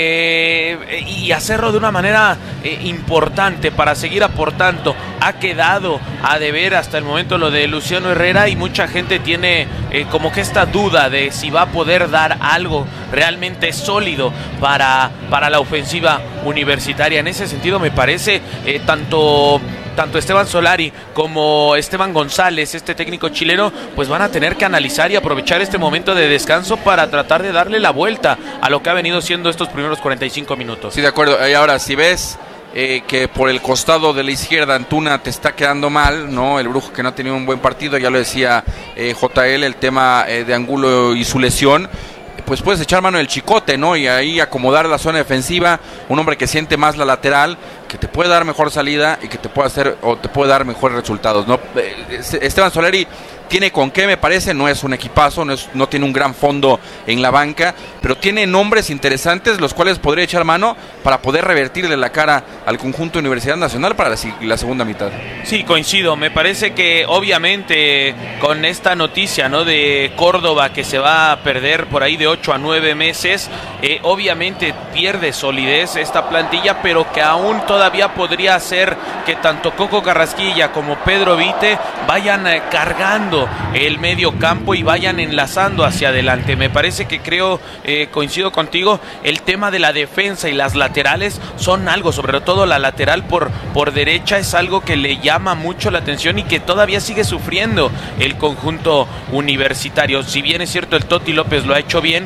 y hacerlo de una manera importante para seguir aportando. Ha quedado a deber hasta el momento lo de Luciano Herrera, y mucha gente tiene como que esta duda de si va a poder dar algo realmente sólido para la ofensiva universitaria. En ese sentido me parece tanto Esteban Solari como Esteban González, este técnico chileno, pues van a tener que analizar y aprovechar este momento de descanso para tratar de darle la vuelta a lo que ha venido siendo estos primeros 45 minutos. Sí, de acuerdo. Y ahora, si ves que por el costado de la izquierda Antuna te está quedando mal, ¿no? El Brujo, que no ha tenido un buen partido, ya lo decía JL, el tema de Angulo y su lesión, pues puedes echar mano del Chicote, ¿no? Y ahí acomodar la zona defensiva, un hombre que siente más la lateral, que te puede dar mejor salida y que te puede hacer o te puede dar mejores resultados, ¿no? Esteban Soleri tiene con qué, me parece, no es un equipazo, no tiene un gran fondo en la banca, pero tiene nombres interesantes los cuales podría echar mano para poder revertirle la cara al conjunto de Universidad Nacional para la segunda mitad. Sí, coincido, me parece que obviamente con esta noticia, ¿no?, de Córdoba que se va a perder por ahí de 8 a 9 meses, obviamente pierde solidez esta plantilla, pero que aún todavía podría hacer que tanto Coco Carrasquilla como Pedro Vite vayan cargando el medio campo y vayan enlazando hacia adelante. Me parece que coincido contigo, el tema de la defensa y las laterales son algo, sobre todo la lateral por derecha es algo que le llama mucho la atención y que todavía sigue sufriendo el conjunto universitario. Si bien es cierto el Toti López lo ha hecho bien,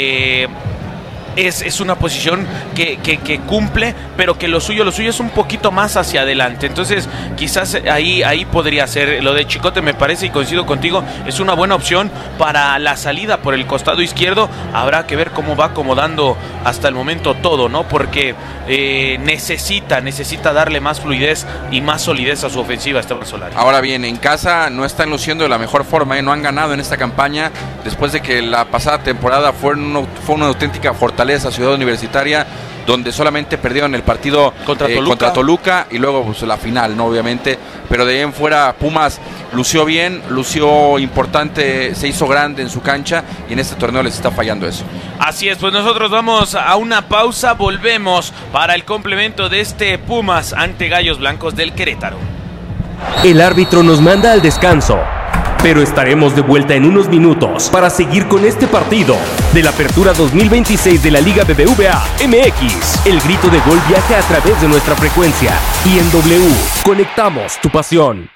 es una posición que cumple, pero que lo suyo es un poquito más hacia adelante. Entonces quizás ahí podría ser. Lo de Chicote me parece, y coincido contigo, es una buena opción para la salida por el costado izquierdo. Habrá que ver cómo va acomodando hasta el momento todo, ¿no? Porque necesita darle más fluidez y más solidez a su ofensiva Esteban Solari. Ahora bien, en casa no están luciendo de la mejor forma, no han ganado en esta campaña después de que la pasada temporada fue una auténtica fortaleza Ciudad Universitaria, donde solamente perdieron el partido contra Toluca y luego pues, la final, ¿no? Obviamente, pero de ahí en fuera Pumas lució bien, lució importante, se hizo grande en su cancha y en este torneo les está fallando eso. Así es, pues nosotros vamos a una pausa, volvemos para el complemento de este Pumas ante Gallos Blancos del Querétaro. El árbitro nos manda al descanso, pero estaremos de vuelta en unos minutos para seguir con este partido de la Apertura 2026 de la Liga BBVA MX. El grito de gol viaja a través de nuestra frecuencia y en W conectamos tu pasión.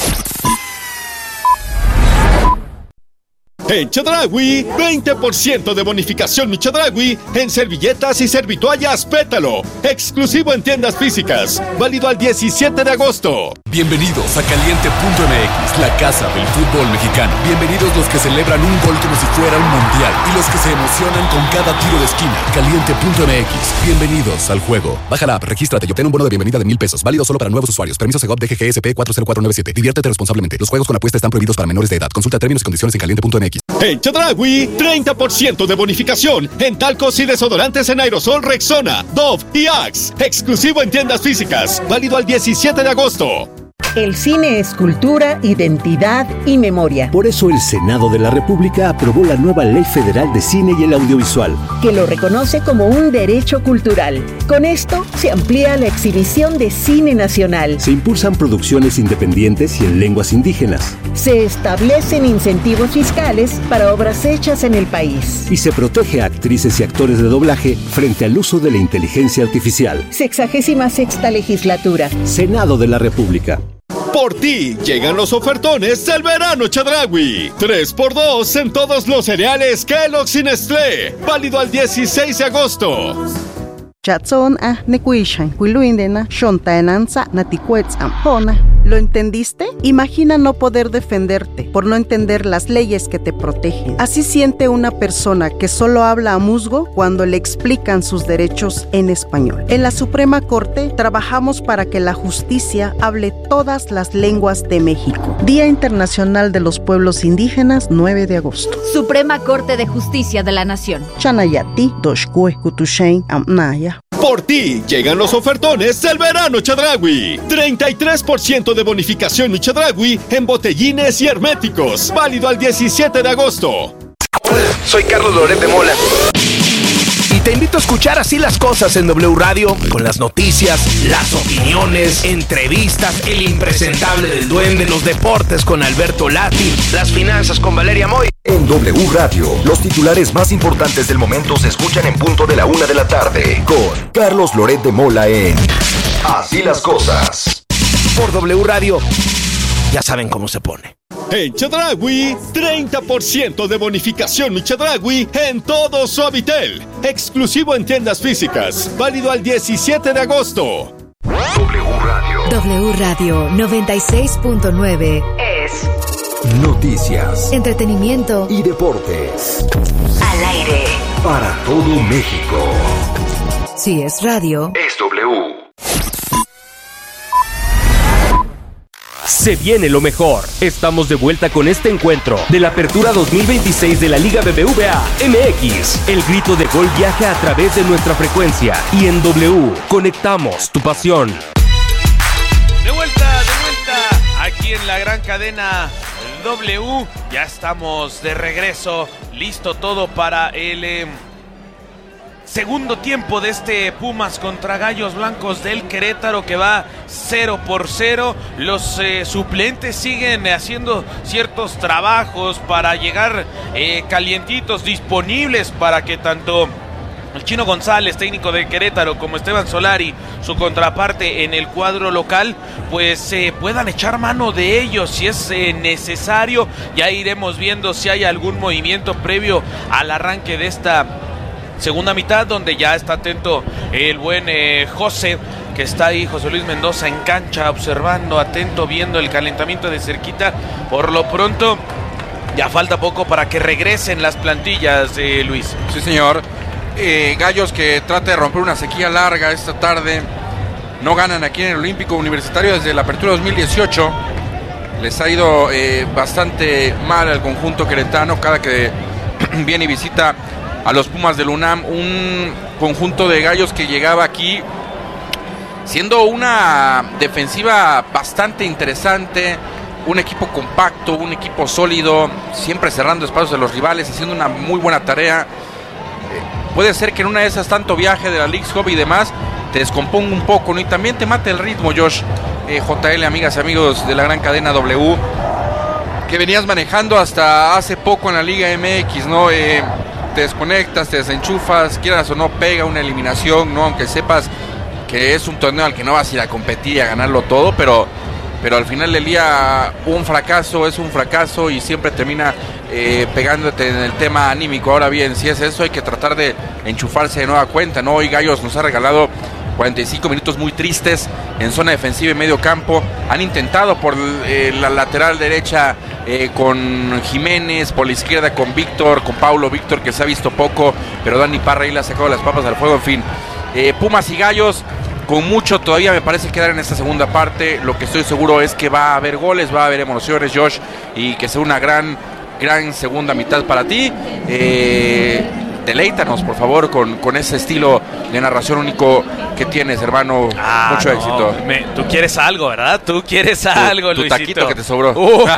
En Chedraui, 20% de bonificación Mi Chedraui en servilletas y servitoallas Pétalo. Exclusivo en tiendas físicas. Válido al 17 de agosto. Bienvenidos a Caliente.mx, la casa del fútbol mexicano. Bienvenidos los que celebran un gol como si fuera un mundial y los que se emocionan con cada tiro de esquina. Caliente.mx, bienvenidos al juego. Baja la app, regístrate y obtén un bono de bienvenida de $1,000. Válido solo para nuevos usuarios. Permiso Segov DGGSP 40497. Diviértete responsablemente. Los juegos con apuesta están prohibidos para menores de edad. Consulta términos y condiciones en Caliente.mx. En Chedraui, 30% de bonificación en talcos y desodorantes en aerosol Rexona, Dove y Axe. Exclusivo en tiendas físicas. Válido al 17 de agosto. El cine es cultura, identidad y memoria. Por eso el Senado de la República aprobó la nueva Ley Federal de Cine y el Audiovisual, que lo reconoce como un derecho cultural. Con esto se amplía la exhibición de cine nacional. Se impulsan producciones independientes y en lenguas indígenas. Se establecen incentivos fiscales para obras hechas en el país. Y se protege a actrices y actores de doblaje frente al uso de la inteligencia artificial. 66ª legislatura. Senado de la República. Por ti llegan los ofertones del verano Chedraui. 3x2 en todos los cereales Kellogg's y Nestlé. Válido al 16 de agosto. ¿Lo entendiste? Imagina no poder defenderte por no entender las leyes que te protegen. Así siente una persona que solo habla a musgo cuando le explican sus derechos en español. En la Suprema Corte trabajamos para que la justicia hable todas las lenguas de México. Día Internacional de los Pueblos Indígenas, 9 de agosto. Suprema Corte de Justicia de la Nación. Chanayati, Doshkue, Kutushain, Amnaya. Por ti llegan los ofertones del verano Chedraui. 33% de bonificación Mi Chedraui en botellines y herméticos. Válido al 17 de agosto. Hola, soy Carlos Loret de Mola. Y te invito a escuchar Así las Cosas en W Radio, con las noticias, las opiniones, entrevistas, el impresentable del Duende, los deportes con Alberto Lati, las finanzas con Valeria Moy. En W Radio, los titulares más importantes del momento se escuchan en punto de la 1 de la tarde, con Carlos Loret de Mola en Así las Cosas. Por W Radio, ya saben cómo se pone. En Chedraui, 30% de bonificación Mi Chedraui en todo Suavitel. Exclusivo en tiendas físicas. Válido al 17 de agosto. W Radio 96.9 es Noticias, entretenimiento y deportes. Al aire. Para todo México. Si es radio, es W. Se viene lo mejor. Estamos de vuelta con este encuentro de la Apertura 2026 de la Liga BBVA MX. El grito de gol viaja a través de nuestra frecuencia y en W conectamos tu pasión. De vuelta, aquí en la gran cadena W. Ya estamos de regreso, listo todo para el segundo tiempo de este Pumas contra Gallos Blancos del Querétaro, que va 0-0. Los suplentes siguen haciendo ciertos trabajos para llegar calientitos, disponibles para que tanto el Chino González, técnico de Querétaro, como Esteban Solari, su contraparte en el cuadro local, pues puedan echar mano de ellos si es necesario. Ya iremos viendo si hay algún movimiento previo al arranque de esta segunda mitad, donde ya está atento el buen José, que está ahí, José Luis Mendoza en cancha, observando, atento, viendo el calentamiento de cerquita. Por lo pronto, ya falta poco para que regresen las plantillas, Luis. Sí, señor. Gallos que trata de romper una sequía larga esta tarde. No ganan aquí en el Olímpico Universitario desde la apertura 2018. Les ha ido bastante mal al conjunto queretano cada que viene y visita a los Pumas del UNAM. Un conjunto de Gallos que llegaba aquí siendo una defensiva bastante interesante, un equipo compacto, un equipo sólido, siempre cerrando espacios de los rivales, haciendo una muy buena tarea. Puede ser que en una de esas, tanto viaje de la Leagues Cup y demás, te descomponga un poco, ¿no? Y también te mate el ritmo, Josh. JL, amigas y amigos de la gran cadena W, que venías manejando hasta hace poco en la Liga MX, ¿no? Te desconectas, te desenchufas, quieras o no, pega una eliminación, ¿no? Aunque sepas que es un torneo al que no vas a ir a competir y a ganarlo todo, pero al final del día un fracaso es un fracaso y siempre termina pegándote en el tema anímico. Ahora bien, si es eso, hay que tratar de enchufarse de nueva cuenta, ¿no? Hoy Gallos nos ha regalado 45 minutos muy tristes en zona defensiva y medio campo. Han intentado por la lateral derecha con Jiménez, por la izquierda con Víctor, con Paulo Víctor, que se ha visto poco, pero Dani Parra ahí le ha sacado las papas al fuego. En fin, Pumas y Gallos con mucho todavía me parece quedar en esta segunda parte. Lo que estoy seguro es que va a haber goles, va a haber emociones, Josh, y que sea una gran segunda mitad para ti. Deleítanos, por favor, con ese estilo de narración único que tienes, hermano. Mucho éxito. Tú quieres algo, ¿verdad? Tú quieres algo, tu Luisito. Taquito que te sobró.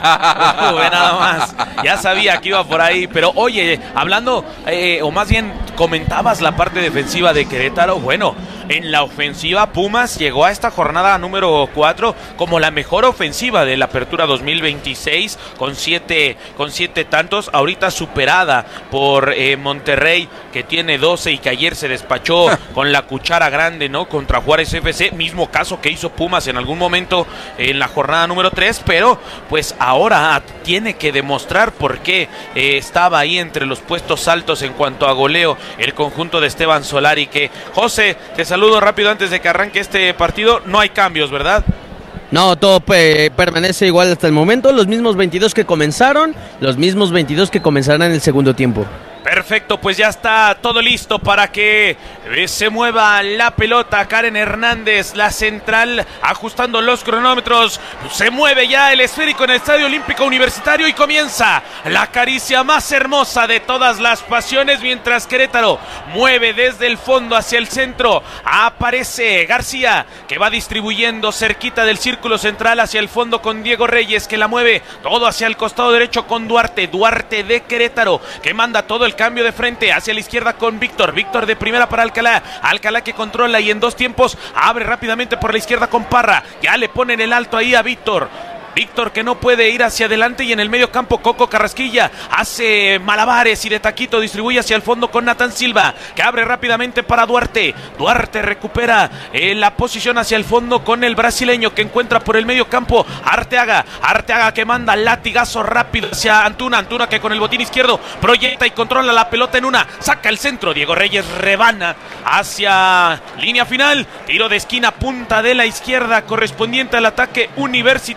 Nada más. Ya sabía que iba por ahí. Pero oye, hablando, o más bien comentabas la parte defensiva de Querétaro. Bueno, en la ofensiva, Pumas llegó a esta jornada número 4 como la mejor ofensiva de la apertura 2026, con siete tantos, ahorita superada por Monterrey, que tiene 12 y que ayer se despachó con la cuchara grande, ¿no? Contra Juárez FC, mismo caso que hizo Pumas en algún momento en la jornada número 3, pero pues ahora tiene que demostrar por qué estaba ahí entre los puestos altos en cuanto a goleo el conjunto de Esteban Solari. Que José, te saludo rápido antes de que arranque este partido. No hay cambios, ¿verdad? No, todo permanece igual hasta el momento. Los mismos 22 que comenzaron, los mismos 22 que comenzarán en el segundo tiempo. Perfecto, pues ya está todo listo para que se mueva la pelota. Karen Hernández, la central, ajustando los cronómetros. Se mueve ya el esférico en el Estadio Olímpico Universitario y comienza la caricia más hermosa de todas las pasiones, mientras Querétaro mueve desde el fondo hacia el centro. Aparece García, que va distribuyendo cerquita del círculo central hacia el fondo con Diego Reyes, que la mueve todo hacia el costado derecho con Duarte de Querétaro, que manda todo el cambio de frente hacia la izquierda con Víctor de primera para Alcalá que controla y en dos tiempos abre rápidamente por la izquierda con Parra, ya le ponen el alto ahí a Víctor que no puede ir hacia adelante, y en el medio campo Coco Carrasquilla hace malabares y de taquito distribuye hacia el fondo con Natán Silva, que abre rápidamente para Duarte recupera la posición hacia el fondo con el brasileño, que encuentra por el medio campo Arteaga que manda latigazo rápido hacia Antuna que con el botín izquierdo proyecta y controla la pelota en una, saca el centro, Diego Reyes rebana hacia línea final, tiro de esquina, punta de la izquierda correspondiente al ataque universitario,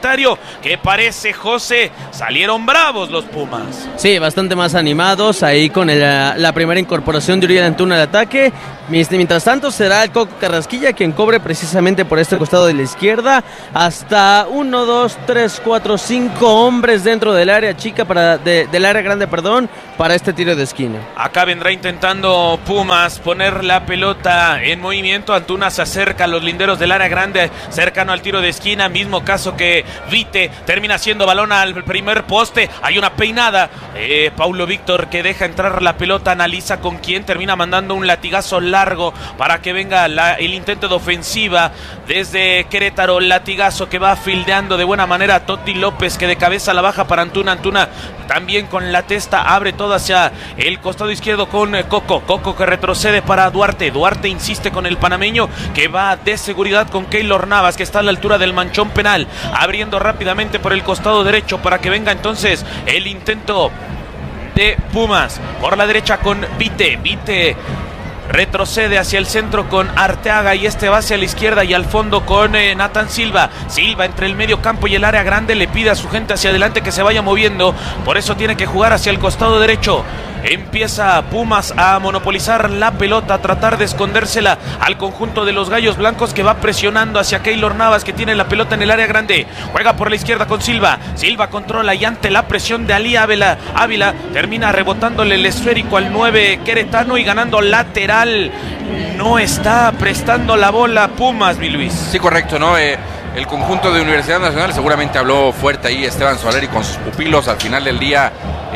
que parece, José, salieron bravos los Pumas. Sí, bastante más animados ahí con la primera incorporación de Uriel Antuna al ataque. Mientras tanto será el Coco Carrasquilla quien cobre precisamente por este costado de la izquierda. Hasta 1, 2, 3, 4, 5 hombres dentro del área chica, del área grande, para este tiro de esquina. Acá vendrá intentando Pumas poner la pelota en movimiento. Antuna se acerca a los linderos del área grande, cercano al tiro de esquina, mismo caso que Vite, termina haciendo balón al primer poste, hay una peinada, Paulo Víctor que deja entrar la pelota, analiza con quién, termina mandando un latigazo largo para que venga el intento de ofensiva desde Querétaro, latigazo que va fildeando de buena manera Toti López, que de cabeza la baja para Antuna también con la testa abre todo hacia el costado izquierdo con Coco que retrocede para Duarte insiste con el panameño que va de seguridad con Keylor Navas, que está a la altura del manchón penal, abriendo rápidamente por el costado derecho para que venga entonces el intento de Pumas por la derecha con Vite retrocede hacia el centro con Arteaga y va hacia la izquierda y al fondo con Nathan Silva entre el medio campo y el área grande, le pide a su gente hacia adelante que se vaya moviendo, por eso tiene que jugar hacia el costado derecho. Empieza Pumas a monopolizar la pelota, a tratar de escondérsela al conjunto de los Gallos Blancos, que va presionando hacia Keylor Navas, que tiene la pelota en el área grande, juega por la izquierda con Silva controla y ante la presión de Ali Ávila termina rebotándole el esférico al 9 queretano y ganando lateral. No está prestando la bola Pumas, mi Luis. Sí, correcto, ¿no? El conjunto de Universidad Nacional seguramente habló fuerte ahí Esteban Soleri con sus pupilos. Al final del día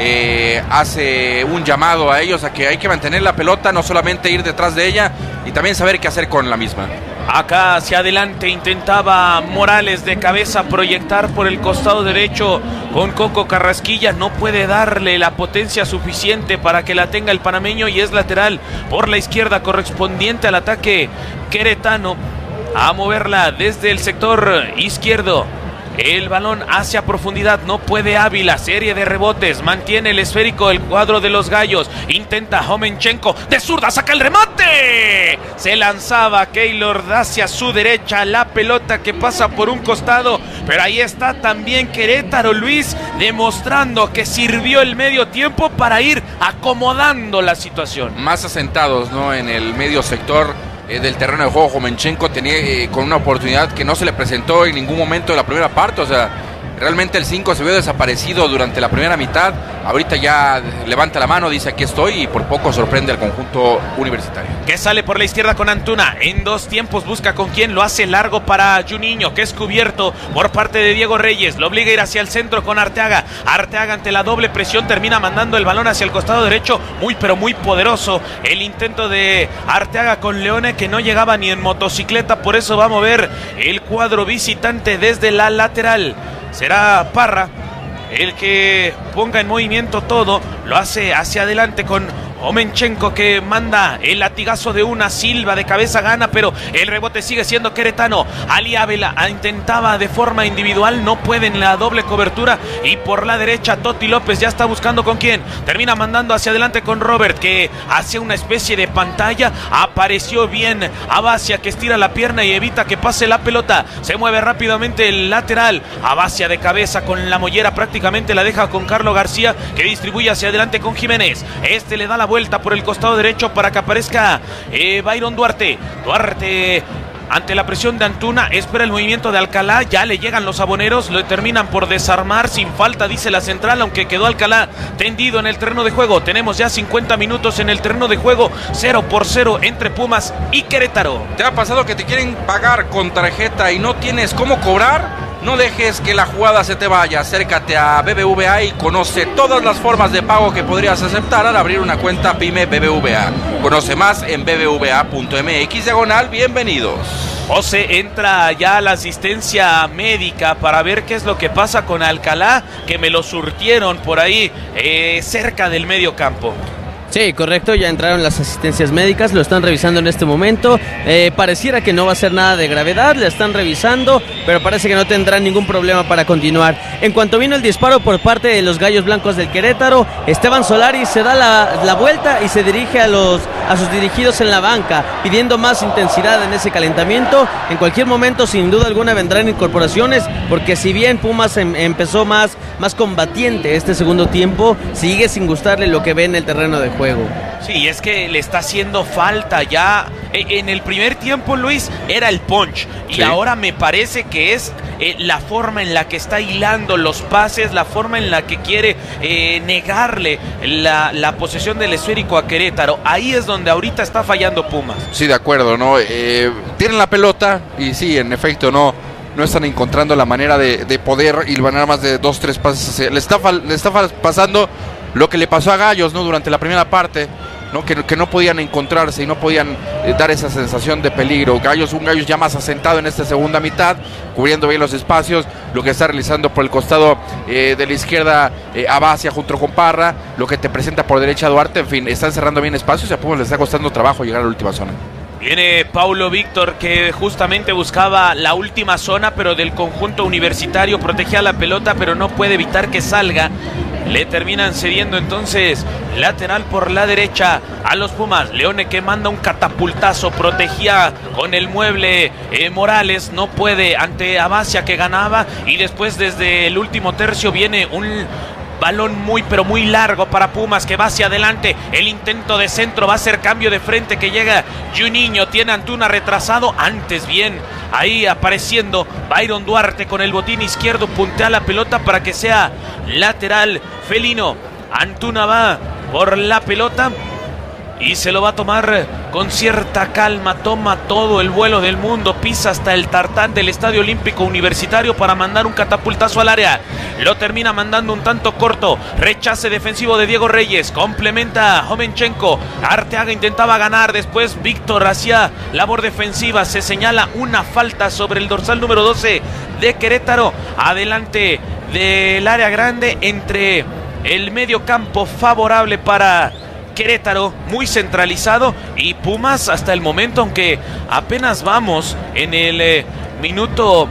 hace un llamado a ellos a que hay que mantener la pelota, no solamente ir detrás de ella y también saber qué hacer con la misma. Acá hacia adelante intentaba Morales de cabeza proyectar por el costado derecho con Coco Carrasquilla, no puede darle la potencia suficiente para que la tenga el panameño y es lateral por la izquierda correspondiente al ataque queretano. A moverla desde el sector izquierdo, el balón hacia profundidad, no puede Ávila, serie de rebotes, mantiene el esférico el cuadro de los Gallos, intenta Homenchenko, de zurda saca el remate, se lanzaba Keylor hacia su derecha, la pelota que pasa por un costado, pero ahí está también Querétaro, Luis, demostrando que sirvió el medio tiempo para ir acomodando la situación. Más asentados, ¿no? En el medio sector del terreno de juego, Homenchenko tenía con una oportunidad que no se le presentó en ningún momento de la primera parte, o sea, realmente el 5 se vio desaparecido durante la primera mitad, ahorita ya levanta la mano, dice aquí estoy y por poco sorprende al conjunto universitario. Que sale por la izquierda con Antuna, en dos tiempos busca con quién, lo hace largo para Juninho, que es cubierto por parte de Diego Reyes, lo obliga a ir hacia el centro con Arteaga ante la doble presión termina mandando el balón hacia el costado derecho, muy pero muy poderoso el intento de Arteaga con Leone, que no llegaba ni en motocicleta, por eso va a mover el cuadro visitante desde la lateral. Será Parra el que ponga en movimiento todo, lo hace hacia adelante con Homenchenko, que manda el latigazo de una, Silva de cabeza gana, pero el rebote sigue siendo queretano. Ali Ávila intentaba de forma individual, no puede en la doble cobertura, y por la derecha Toti López ya está buscando con quién, termina mandando hacia adelante con Robert, que hace una especie de pantalla, apareció bien Abacia, que estira la pierna y evita que pase la pelota, se mueve rápidamente el lateral, Abacia de cabeza con la mollera, prácticamente la deja con Carlos García, que distribuye hacia adelante con Jiménez, le da la vuelta por el costado derecho para que aparezca Byron Duarte ante la presión de Antuna, espera el movimiento de Alcalá, ya le llegan los saboneros, lo terminan por desarmar sin falta, dice la central, aunque quedó Alcalá tendido en el terreno de juego. Tenemos ya 50 minutos en el terreno de juego, 0-0 entre Pumas y Querétaro. ¿Te ha pasado que te quieren pagar con tarjeta y no tienes cómo cobrar? No dejes que la jugada se te vaya, acércate a BBVA y conoce todas las formas de pago que podrías aceptar al abrir una cuenta PYME BBVA. Conoce más en bbva.mx/bienvenidos. José, entra ya la asistencia médica para ver qué es lo que pasa con Alcalá, que me lo surtieron por ahí cerca del medio campo. Sí, correcto, ya entraron las asistencias médicas, lo están revisando en este momento. Pareciera que no va a ser nada de gravedad, le están revisando, pero parece que no tendrán ningún problema para continuar. En cuanto vino el disparo por parte de los Gallos Blancos del Querétaro, Esteban Solari se da la vuelta y se dirige a sus dirigidos en la banca, pidiendo más intensidad en ese calentamiento. En cualquier momento, sin duda alguna, vendrán incorporaciones, porque si bien Pumas empezó más combatiente este segundo tiempo, sigue sin gustarle lo que ve en el terreno de juego. Sí, es que le está haciendo falta ya. En el primer tiempo, Luis, era el punch. Y ahora me parece que es la forma en la que está hilando los pases, la forma en la que quiere negarle la posesión del esférico a Querétaro. Ahí es donde ahorita está fallando Pumas. Sí, de acuerdo, ¿no? Tienen la pelota y sí, en efecto, no están encontrando la manera de poder hilvanar más de 2-3 pases. Le está pasando lo que le pasó a Gallos, ¿no? Durante la primera parte, ¿no? Que no podían encontrarse y no podían dar esa sensación de peligro. Un Gallos ya más asentado en esta segunda mitad, cubriendo bien los espacios, lo que está realizando por el costado de la izquierda Abacia junto con Parra, lo que te presenta por derecha Duarte, en fin, están cerrando bien espacios y a Pumas le está costando trabajo llegar a la última zona. Viene Paulo Víctor, que justamente buscaba la última zona, pero del conjunto universitario, protegía la pelota, pero no puede evitar que salga. Le terminan cediendo entonces lateral por la derecha a los Pumas. Leone, que manda un catapultazo, protegía con el mueble Morales, no puede ante Abacia, que ganaba, y después desde el último tercio viene un balón muy largo para Pumas, que va hacia adelante. El intento de centro va a ser cambio de frente, que llega Juninho, tiene Antuna retrasado. Antes bien, ahí apareciendo Byron Duarte con el botín izquierdo, puntea la pelota para que sea lateral felino. Antuna va por la pelota y se lo va a tomar con cierta calma, toma todo el vuelo del mundo, pisa hasta el tartán del Estadio Olímpico Universitario para mandar un catapultazo al área. Lo termina mandando un tanto corto, rechace defensivo de Diego Reyes, complementa Jovenchenko. Arteaga intentaba ganar, después Víctor hacía labor defensiva, se señala una falta sobre el dorsal número 12 de Querétaro, adelante del área grande, entre el medio campo favorable para Querétaro, muy centralizado, y Pumas hasta el momento, aunque apenas vamos en el minuto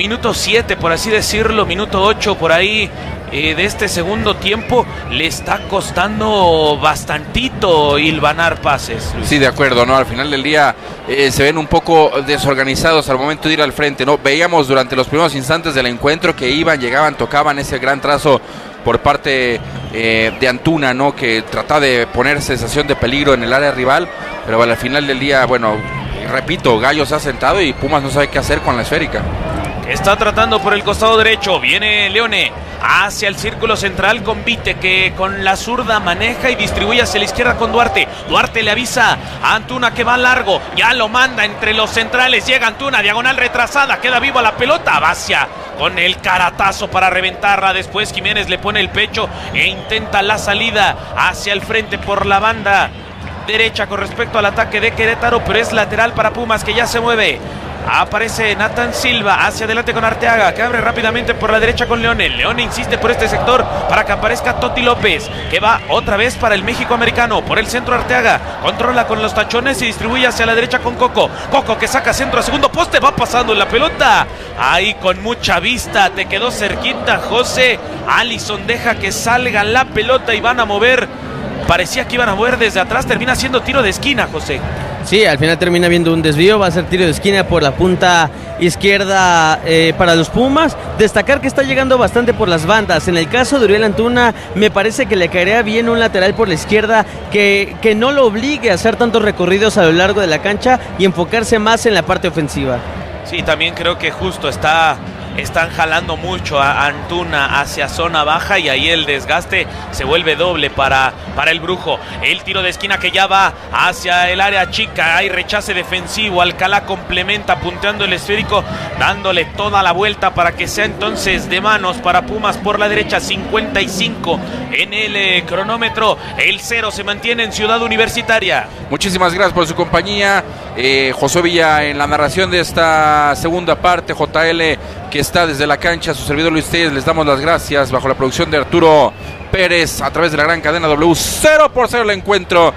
7, por así decirlo, minuto 8 por ahí de este segundo tiempo, le está costando bastantito hilvanar pases, Luis. Sí, de acuerdo, ¿no? Al final del día se ven un poco desorganizados al momento de ir al frente, ¿no? Veíamos durante los primeros instantes del encuentro que llegaban, tocaban ese gran trazo por parte de Antuna, ¿no? Que trataba de poner sensación de peligro en el área rival, pero al final del día, bueno, repito, Gallos se ha sentado y Pumas no sabe qué hacer con la esférica. Está tratando por el costado derecho, viene Leone hacia el círculo central con Vite, que con la zurda maneja y distribuye hacia la izquierda con Duarte. Duarte le avisa a Antuna que va largo, ya lo manda entre los centrales, llega Antuna, diagonal retrasada, queda viva la pelota, Abacia con el caratazo para reventarla, después Jiménez le pone el pecho e intenta la salida hacia el frente por la banda derecha con respecto al ataque de Querétaro, pero es lateral para Pumas, que ya se mueve. Aparece Nathan Silva hacia adelante con Arteaga, que abre rápidamente por la derecha con Leone. Leone insiste por este sector para que aparezca Toti López, que va otra vez para el México americano. Por el centro Arteaga, controla con los tachones y distribuye hacia la derecha con Coco. Coco, que saca centro a segundo poste, va pasando la pelota. Ahí con mucha vista, te quedó cerquita José. Allison deja que salga la pelota y van a mover. Parecía que iban a mover desde atrás, termina siendo tiro de esquina, José. Sí, al final termina viendo un desvío, va a ser tiro de esquina por la punta izquierda para los Pumas. Destacar que está llegando bastante por las bandas. En el caso de Uriel Antuna, me parece que le caería bien un lateral por la izquierda que no lo obligue a hacer tantos recorridos a lo largo de la cancha y enfocarse más en la parte ofensiva. Sí, también creo que justo están jalando mucho a Antuna hacia zona baja y ahí el desgaste se vuelve doble para el Brujo. El tiro de esquina que ya va hacia el área chica, hay rechace defensivo, Alcalá complementa punteando el esférico, dándole toda la vuelta para que sea entonces de manos para Pumas por la derecha. 55 en el cronómetro, el 0 se mantiene en Ciudad Universitaria. Muchísimas gracias por su compañía, José Villa en la narración de esta segunda parte, JL que está desde la cancha. Su servidor Luis Telles, les damos las gracias bajo la producción de Arturo Pérez a través de la gran cadena W. 0-0 el encuentro.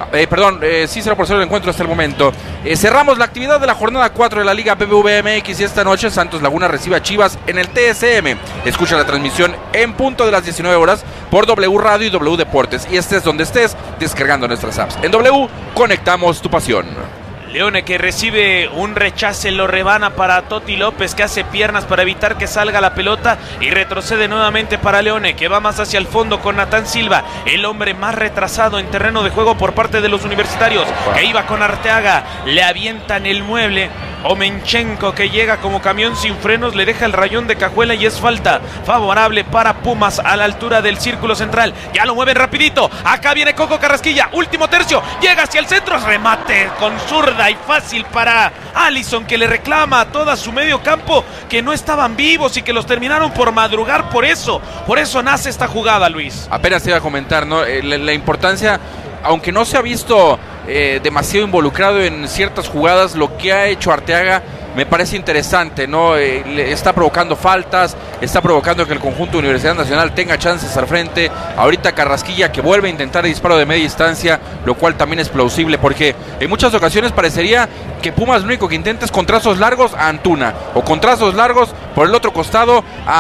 0-0 el encuentro hasta el momento. Cerramos la actividad de la jornada 4 de la Liga BBVA MX y esta noche Santos Laguna recibe a Chivas en el TSM. Escucha la transmisión en punto de las 19 horas por W Radio y W Deportes. Y estés donde estés, descargando nuestras apps. En W, conectamos tu pasión. Leone que recibe un rechace, lo rebana para Toti López, que hace piernas para evitar que salga la pelota y retrocede nuevamente para Leone, que va más hacia el fondo con Natán Silva, el hombre más retrasado en terreno de juego por parte de los universitarios, que iba con Arteaga, le avientan el mueble. Omenchenko, que llega como camión sin frenos, le deja el rayón de cajuela y es falta favorable para Pumas a la altura del círculo central. Ya lo mueven rapidito, acá viene Coco Carrasquilla, último tercio, llega hacia el centro, remate con zurda y fácil para Allison, que le reclama a toda su medio campo que no estaban vivos y que los terminaron por madrugar. Por eso nace esta jugada, Luis. Apenas te iba a comentar, ¿no? La importancia, aunque no se ha visto demasiado involucrado en ciertas jugadas, lo que ha hecho Arteaga me parece interesante, ¿no? Está provocando faltas, está provocando que el conjunto de Universidad Nacional tenga chances al frente. Ahorita Carrasquilla, que vuelve a intentar el disparo de media distancia, lo cual también es plausible, porque en muchas ocasiones parecería que Pumas lo único que intenta es con trazos largos a Antuna, o con trazos largos por el otro costado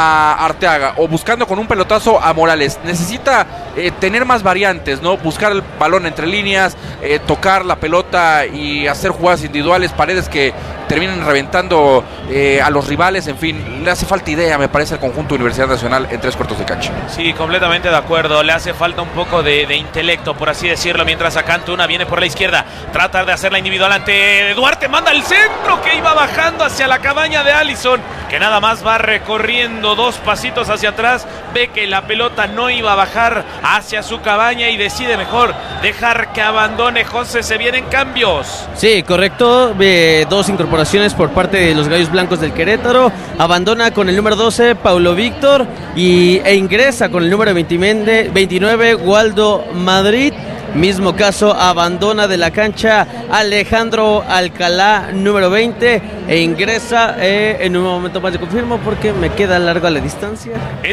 a Arteaga, o buscando con un pelotazo a Morales. Necesita tener más variantes, ¿no? Buscar el balón entre líneas, tocar la pelota y hacer jugadas individuales, Paredes que terminan reventando a los rivales. En fin, le hace falta idea, me parece, al conjunto de Universidad Nacional en 3 cuartos de cancha. Sí, completamente de acuerdo, le hace falta un poco de intelecto, por así decirlo, mientras acá Antuna viene por la izquierda, trata de hacerla individual ante Duarte, manda el centro que iba bajando hacia la cabaña de Allison, que nada más va recorriendo 2 pasitos hacia atrás, ve que la pelota no iba a bajar hacia su cabaña y decide mejor dejar que abandone. José, se vienen cambios. Sí, correcto, 2 incorporaciones por parte de los Gallos Blancos del Querétaro. Abandona con el número 12 Paulo Víctor e ingresa con el número 29 Waldo Madrid. Mismo caso, abandona de la cancha Alejandro Alcalá, número 20, e ingresa, en un momento más de confirmo porque me queda largo a la distancia.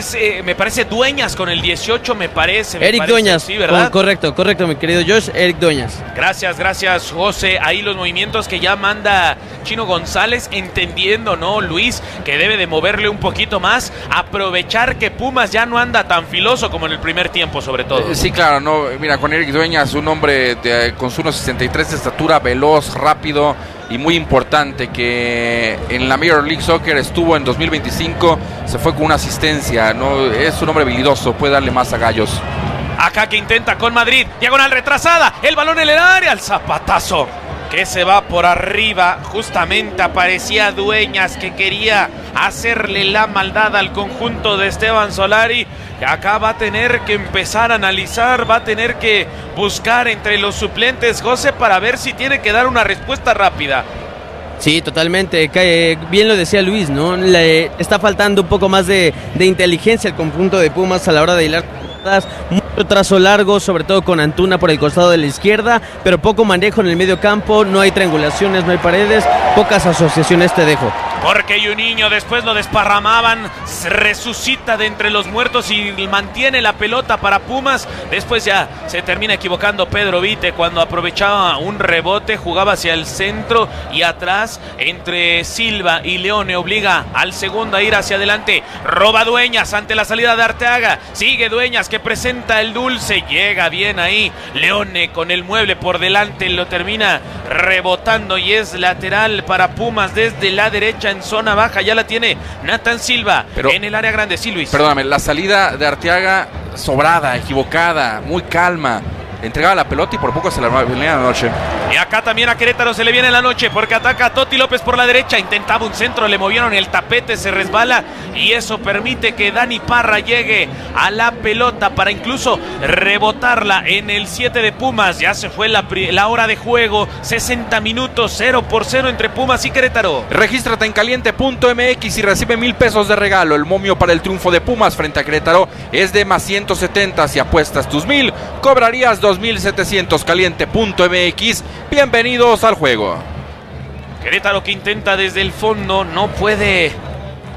Me parece Dueñas con el 18, me parece. Eric Dueñas, sí, ¿verdad? Correcto, mi querido Josh, Eric Dueñas. Gracias, José. Ahí los movimientos que ya manda Chino González, entendiendo, ¿no, Luis? Que debe de moverle un poquito más, aprovechar que Pumas ya no anda tan filoso como en el primer tiempo, sobre todo. Sí, claro, no, mira, con Eric Dueñas, un hombre con su 1.63 de estatura, veloz, rápido y muy importante, que en la Major League Soccer estuvo en 2025, se fue con una asistencia, ¿no? Es un hombre habilidoso, puede darle más a Gallos. Acá que intenta con Madrid, diagonal retrasada, el balón en el área, el zapatazo que se va por arriba. Justamente aparecía Dueñas, que quería hacerle la maldad al conjunto de Esteban Solari. Acá va a tener que empezar a analizar, va a tener que buscar entre los suplentes, José, para ver si tiene que dar una respuesta rápida. Sí, totalmente. Bien lo decía Luis, ¿no? Le está faltando un poco más de inteligencia al conjunto de Pumas a la hora de hilar mucho trazo largo, sobre todo con Antuna por el costado de la izquierda, pero poco manejo en el medio campo, no hay triangulaciones, no hay paredes, pocas asociaciones te dejo. Porque Juninho después lo desparramaban, resucita de entre los muertos y mantiene la pelota para Pumas. Después ya se termina equivocando Pedro Vite cuando aprovechaba un rebote, jugaba hacia el centro y atrás entre Silva y Leone, obliga al segundo a ir hacia adelante. Roba Dueñas ante la salida de Arteaga, sigue Dueñas que presenta el dulce, llega bien ahí Leone con el mueble por delante, lo termina rebotando y es lateral para Pumas desde la derecha en zona baja. Ya la tiene Natán Silva, pero en el área grande. Sí, Luis. Perdóname, la salida de Arteaga sobrada, equivocada, muy calma. Entregaba la pelota y por poco se la venía la noche. Y acá también a Querétaro se le viene la noche porque ataca a Toti López por la derecha. Intentaba un centro, le movieron el tapete, se resbala y eso permite que Dani Parra llegue a la pelota para incluso rebotarla en el 7 de Pumas. Ya se fue la hora de juego, 60 minutos, 0-0 entre Pumas y Querétaro. Regístrate en caliente.mx y recibe 1,000 pesos de regalo. El momio para el triunfo de Pumas frente a Querétaro es de más 170. Si apuestas tus 1,000, cobrarías 2,700. Caliente.mx. Bienvenidos al juego. Querétaro que intenta desde el fondo, no puede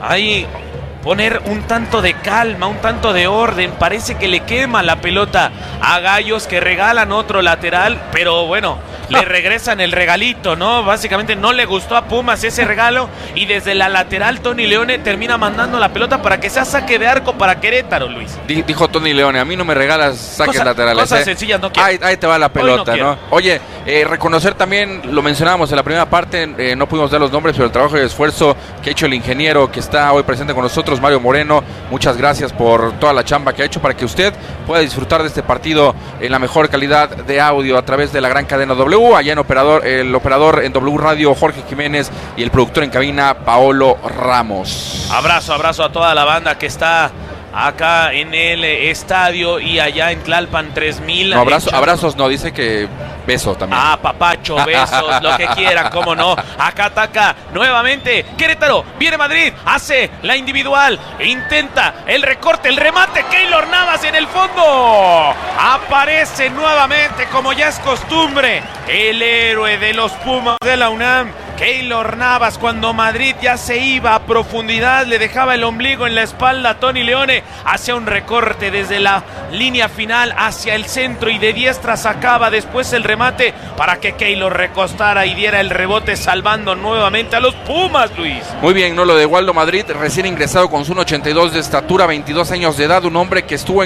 ahí poner un tanto de calma, un tanto de orden. Parece que le quema la pelota a Gallos, que regalan otro lateral, pero bueno, le regresan el regalito, ¿no? Básicamente no le gustó a Pumas ese regalo, y desde la lateral Tony Leone termina mandando la pelota para que sea saque de arco para Querétaro, Luis. Dijo Tony Leone, a mí no me regalas saques laterales. Cosas sencillas no quiero. Ahí te va la pelota, no ¿no? Oye, reconocer también, lo mencionábamos en la primera parte, no pudimos dar los nombres, pero el trabajo y el esfuerzo que ha hecho el ingeniero que está hoy presente con nosotros, Mario Moreno, muchas gracias por toda la chamba que ha hecho para que usted pueda disfrutar de este partido en la mejor calidad de audio a través de la gran cadena W, allá en el operador en W Radio, Jorge Jiménez, y el productor en cabina, Paolo Ramos. Abrazo a toda la banda que está acá en el estadio y allá en Tlalpan 3000. No, abrazos no, dice que beso también. Papacho, besos, lo que quieran, cómo no. Acá ataca nuevamente Querétaro, viene Madrid, hace la individual, intenta el recorte, el remate, Keylor Navas en el fondo. Aparece nuevamente, como ya es costumbre, el héroe de los Pumas de la UNAM, Keylor Navas. Cuando Madrid ya se iba a profundidad, le dejaba el ombligo en la espalda a Tony Leone, hacía un recorte desde la línea final hacia el centro y de diestra sacaba después el remate para que Keylor recostara y diera el rebote, salvando nuevamente a los Pumas, Luis. Muy bien, ¿no? Lo de Waldo Madrid, recién ingresado con su 1.82 de estatura, 22 años de edad, un hombre que estuvo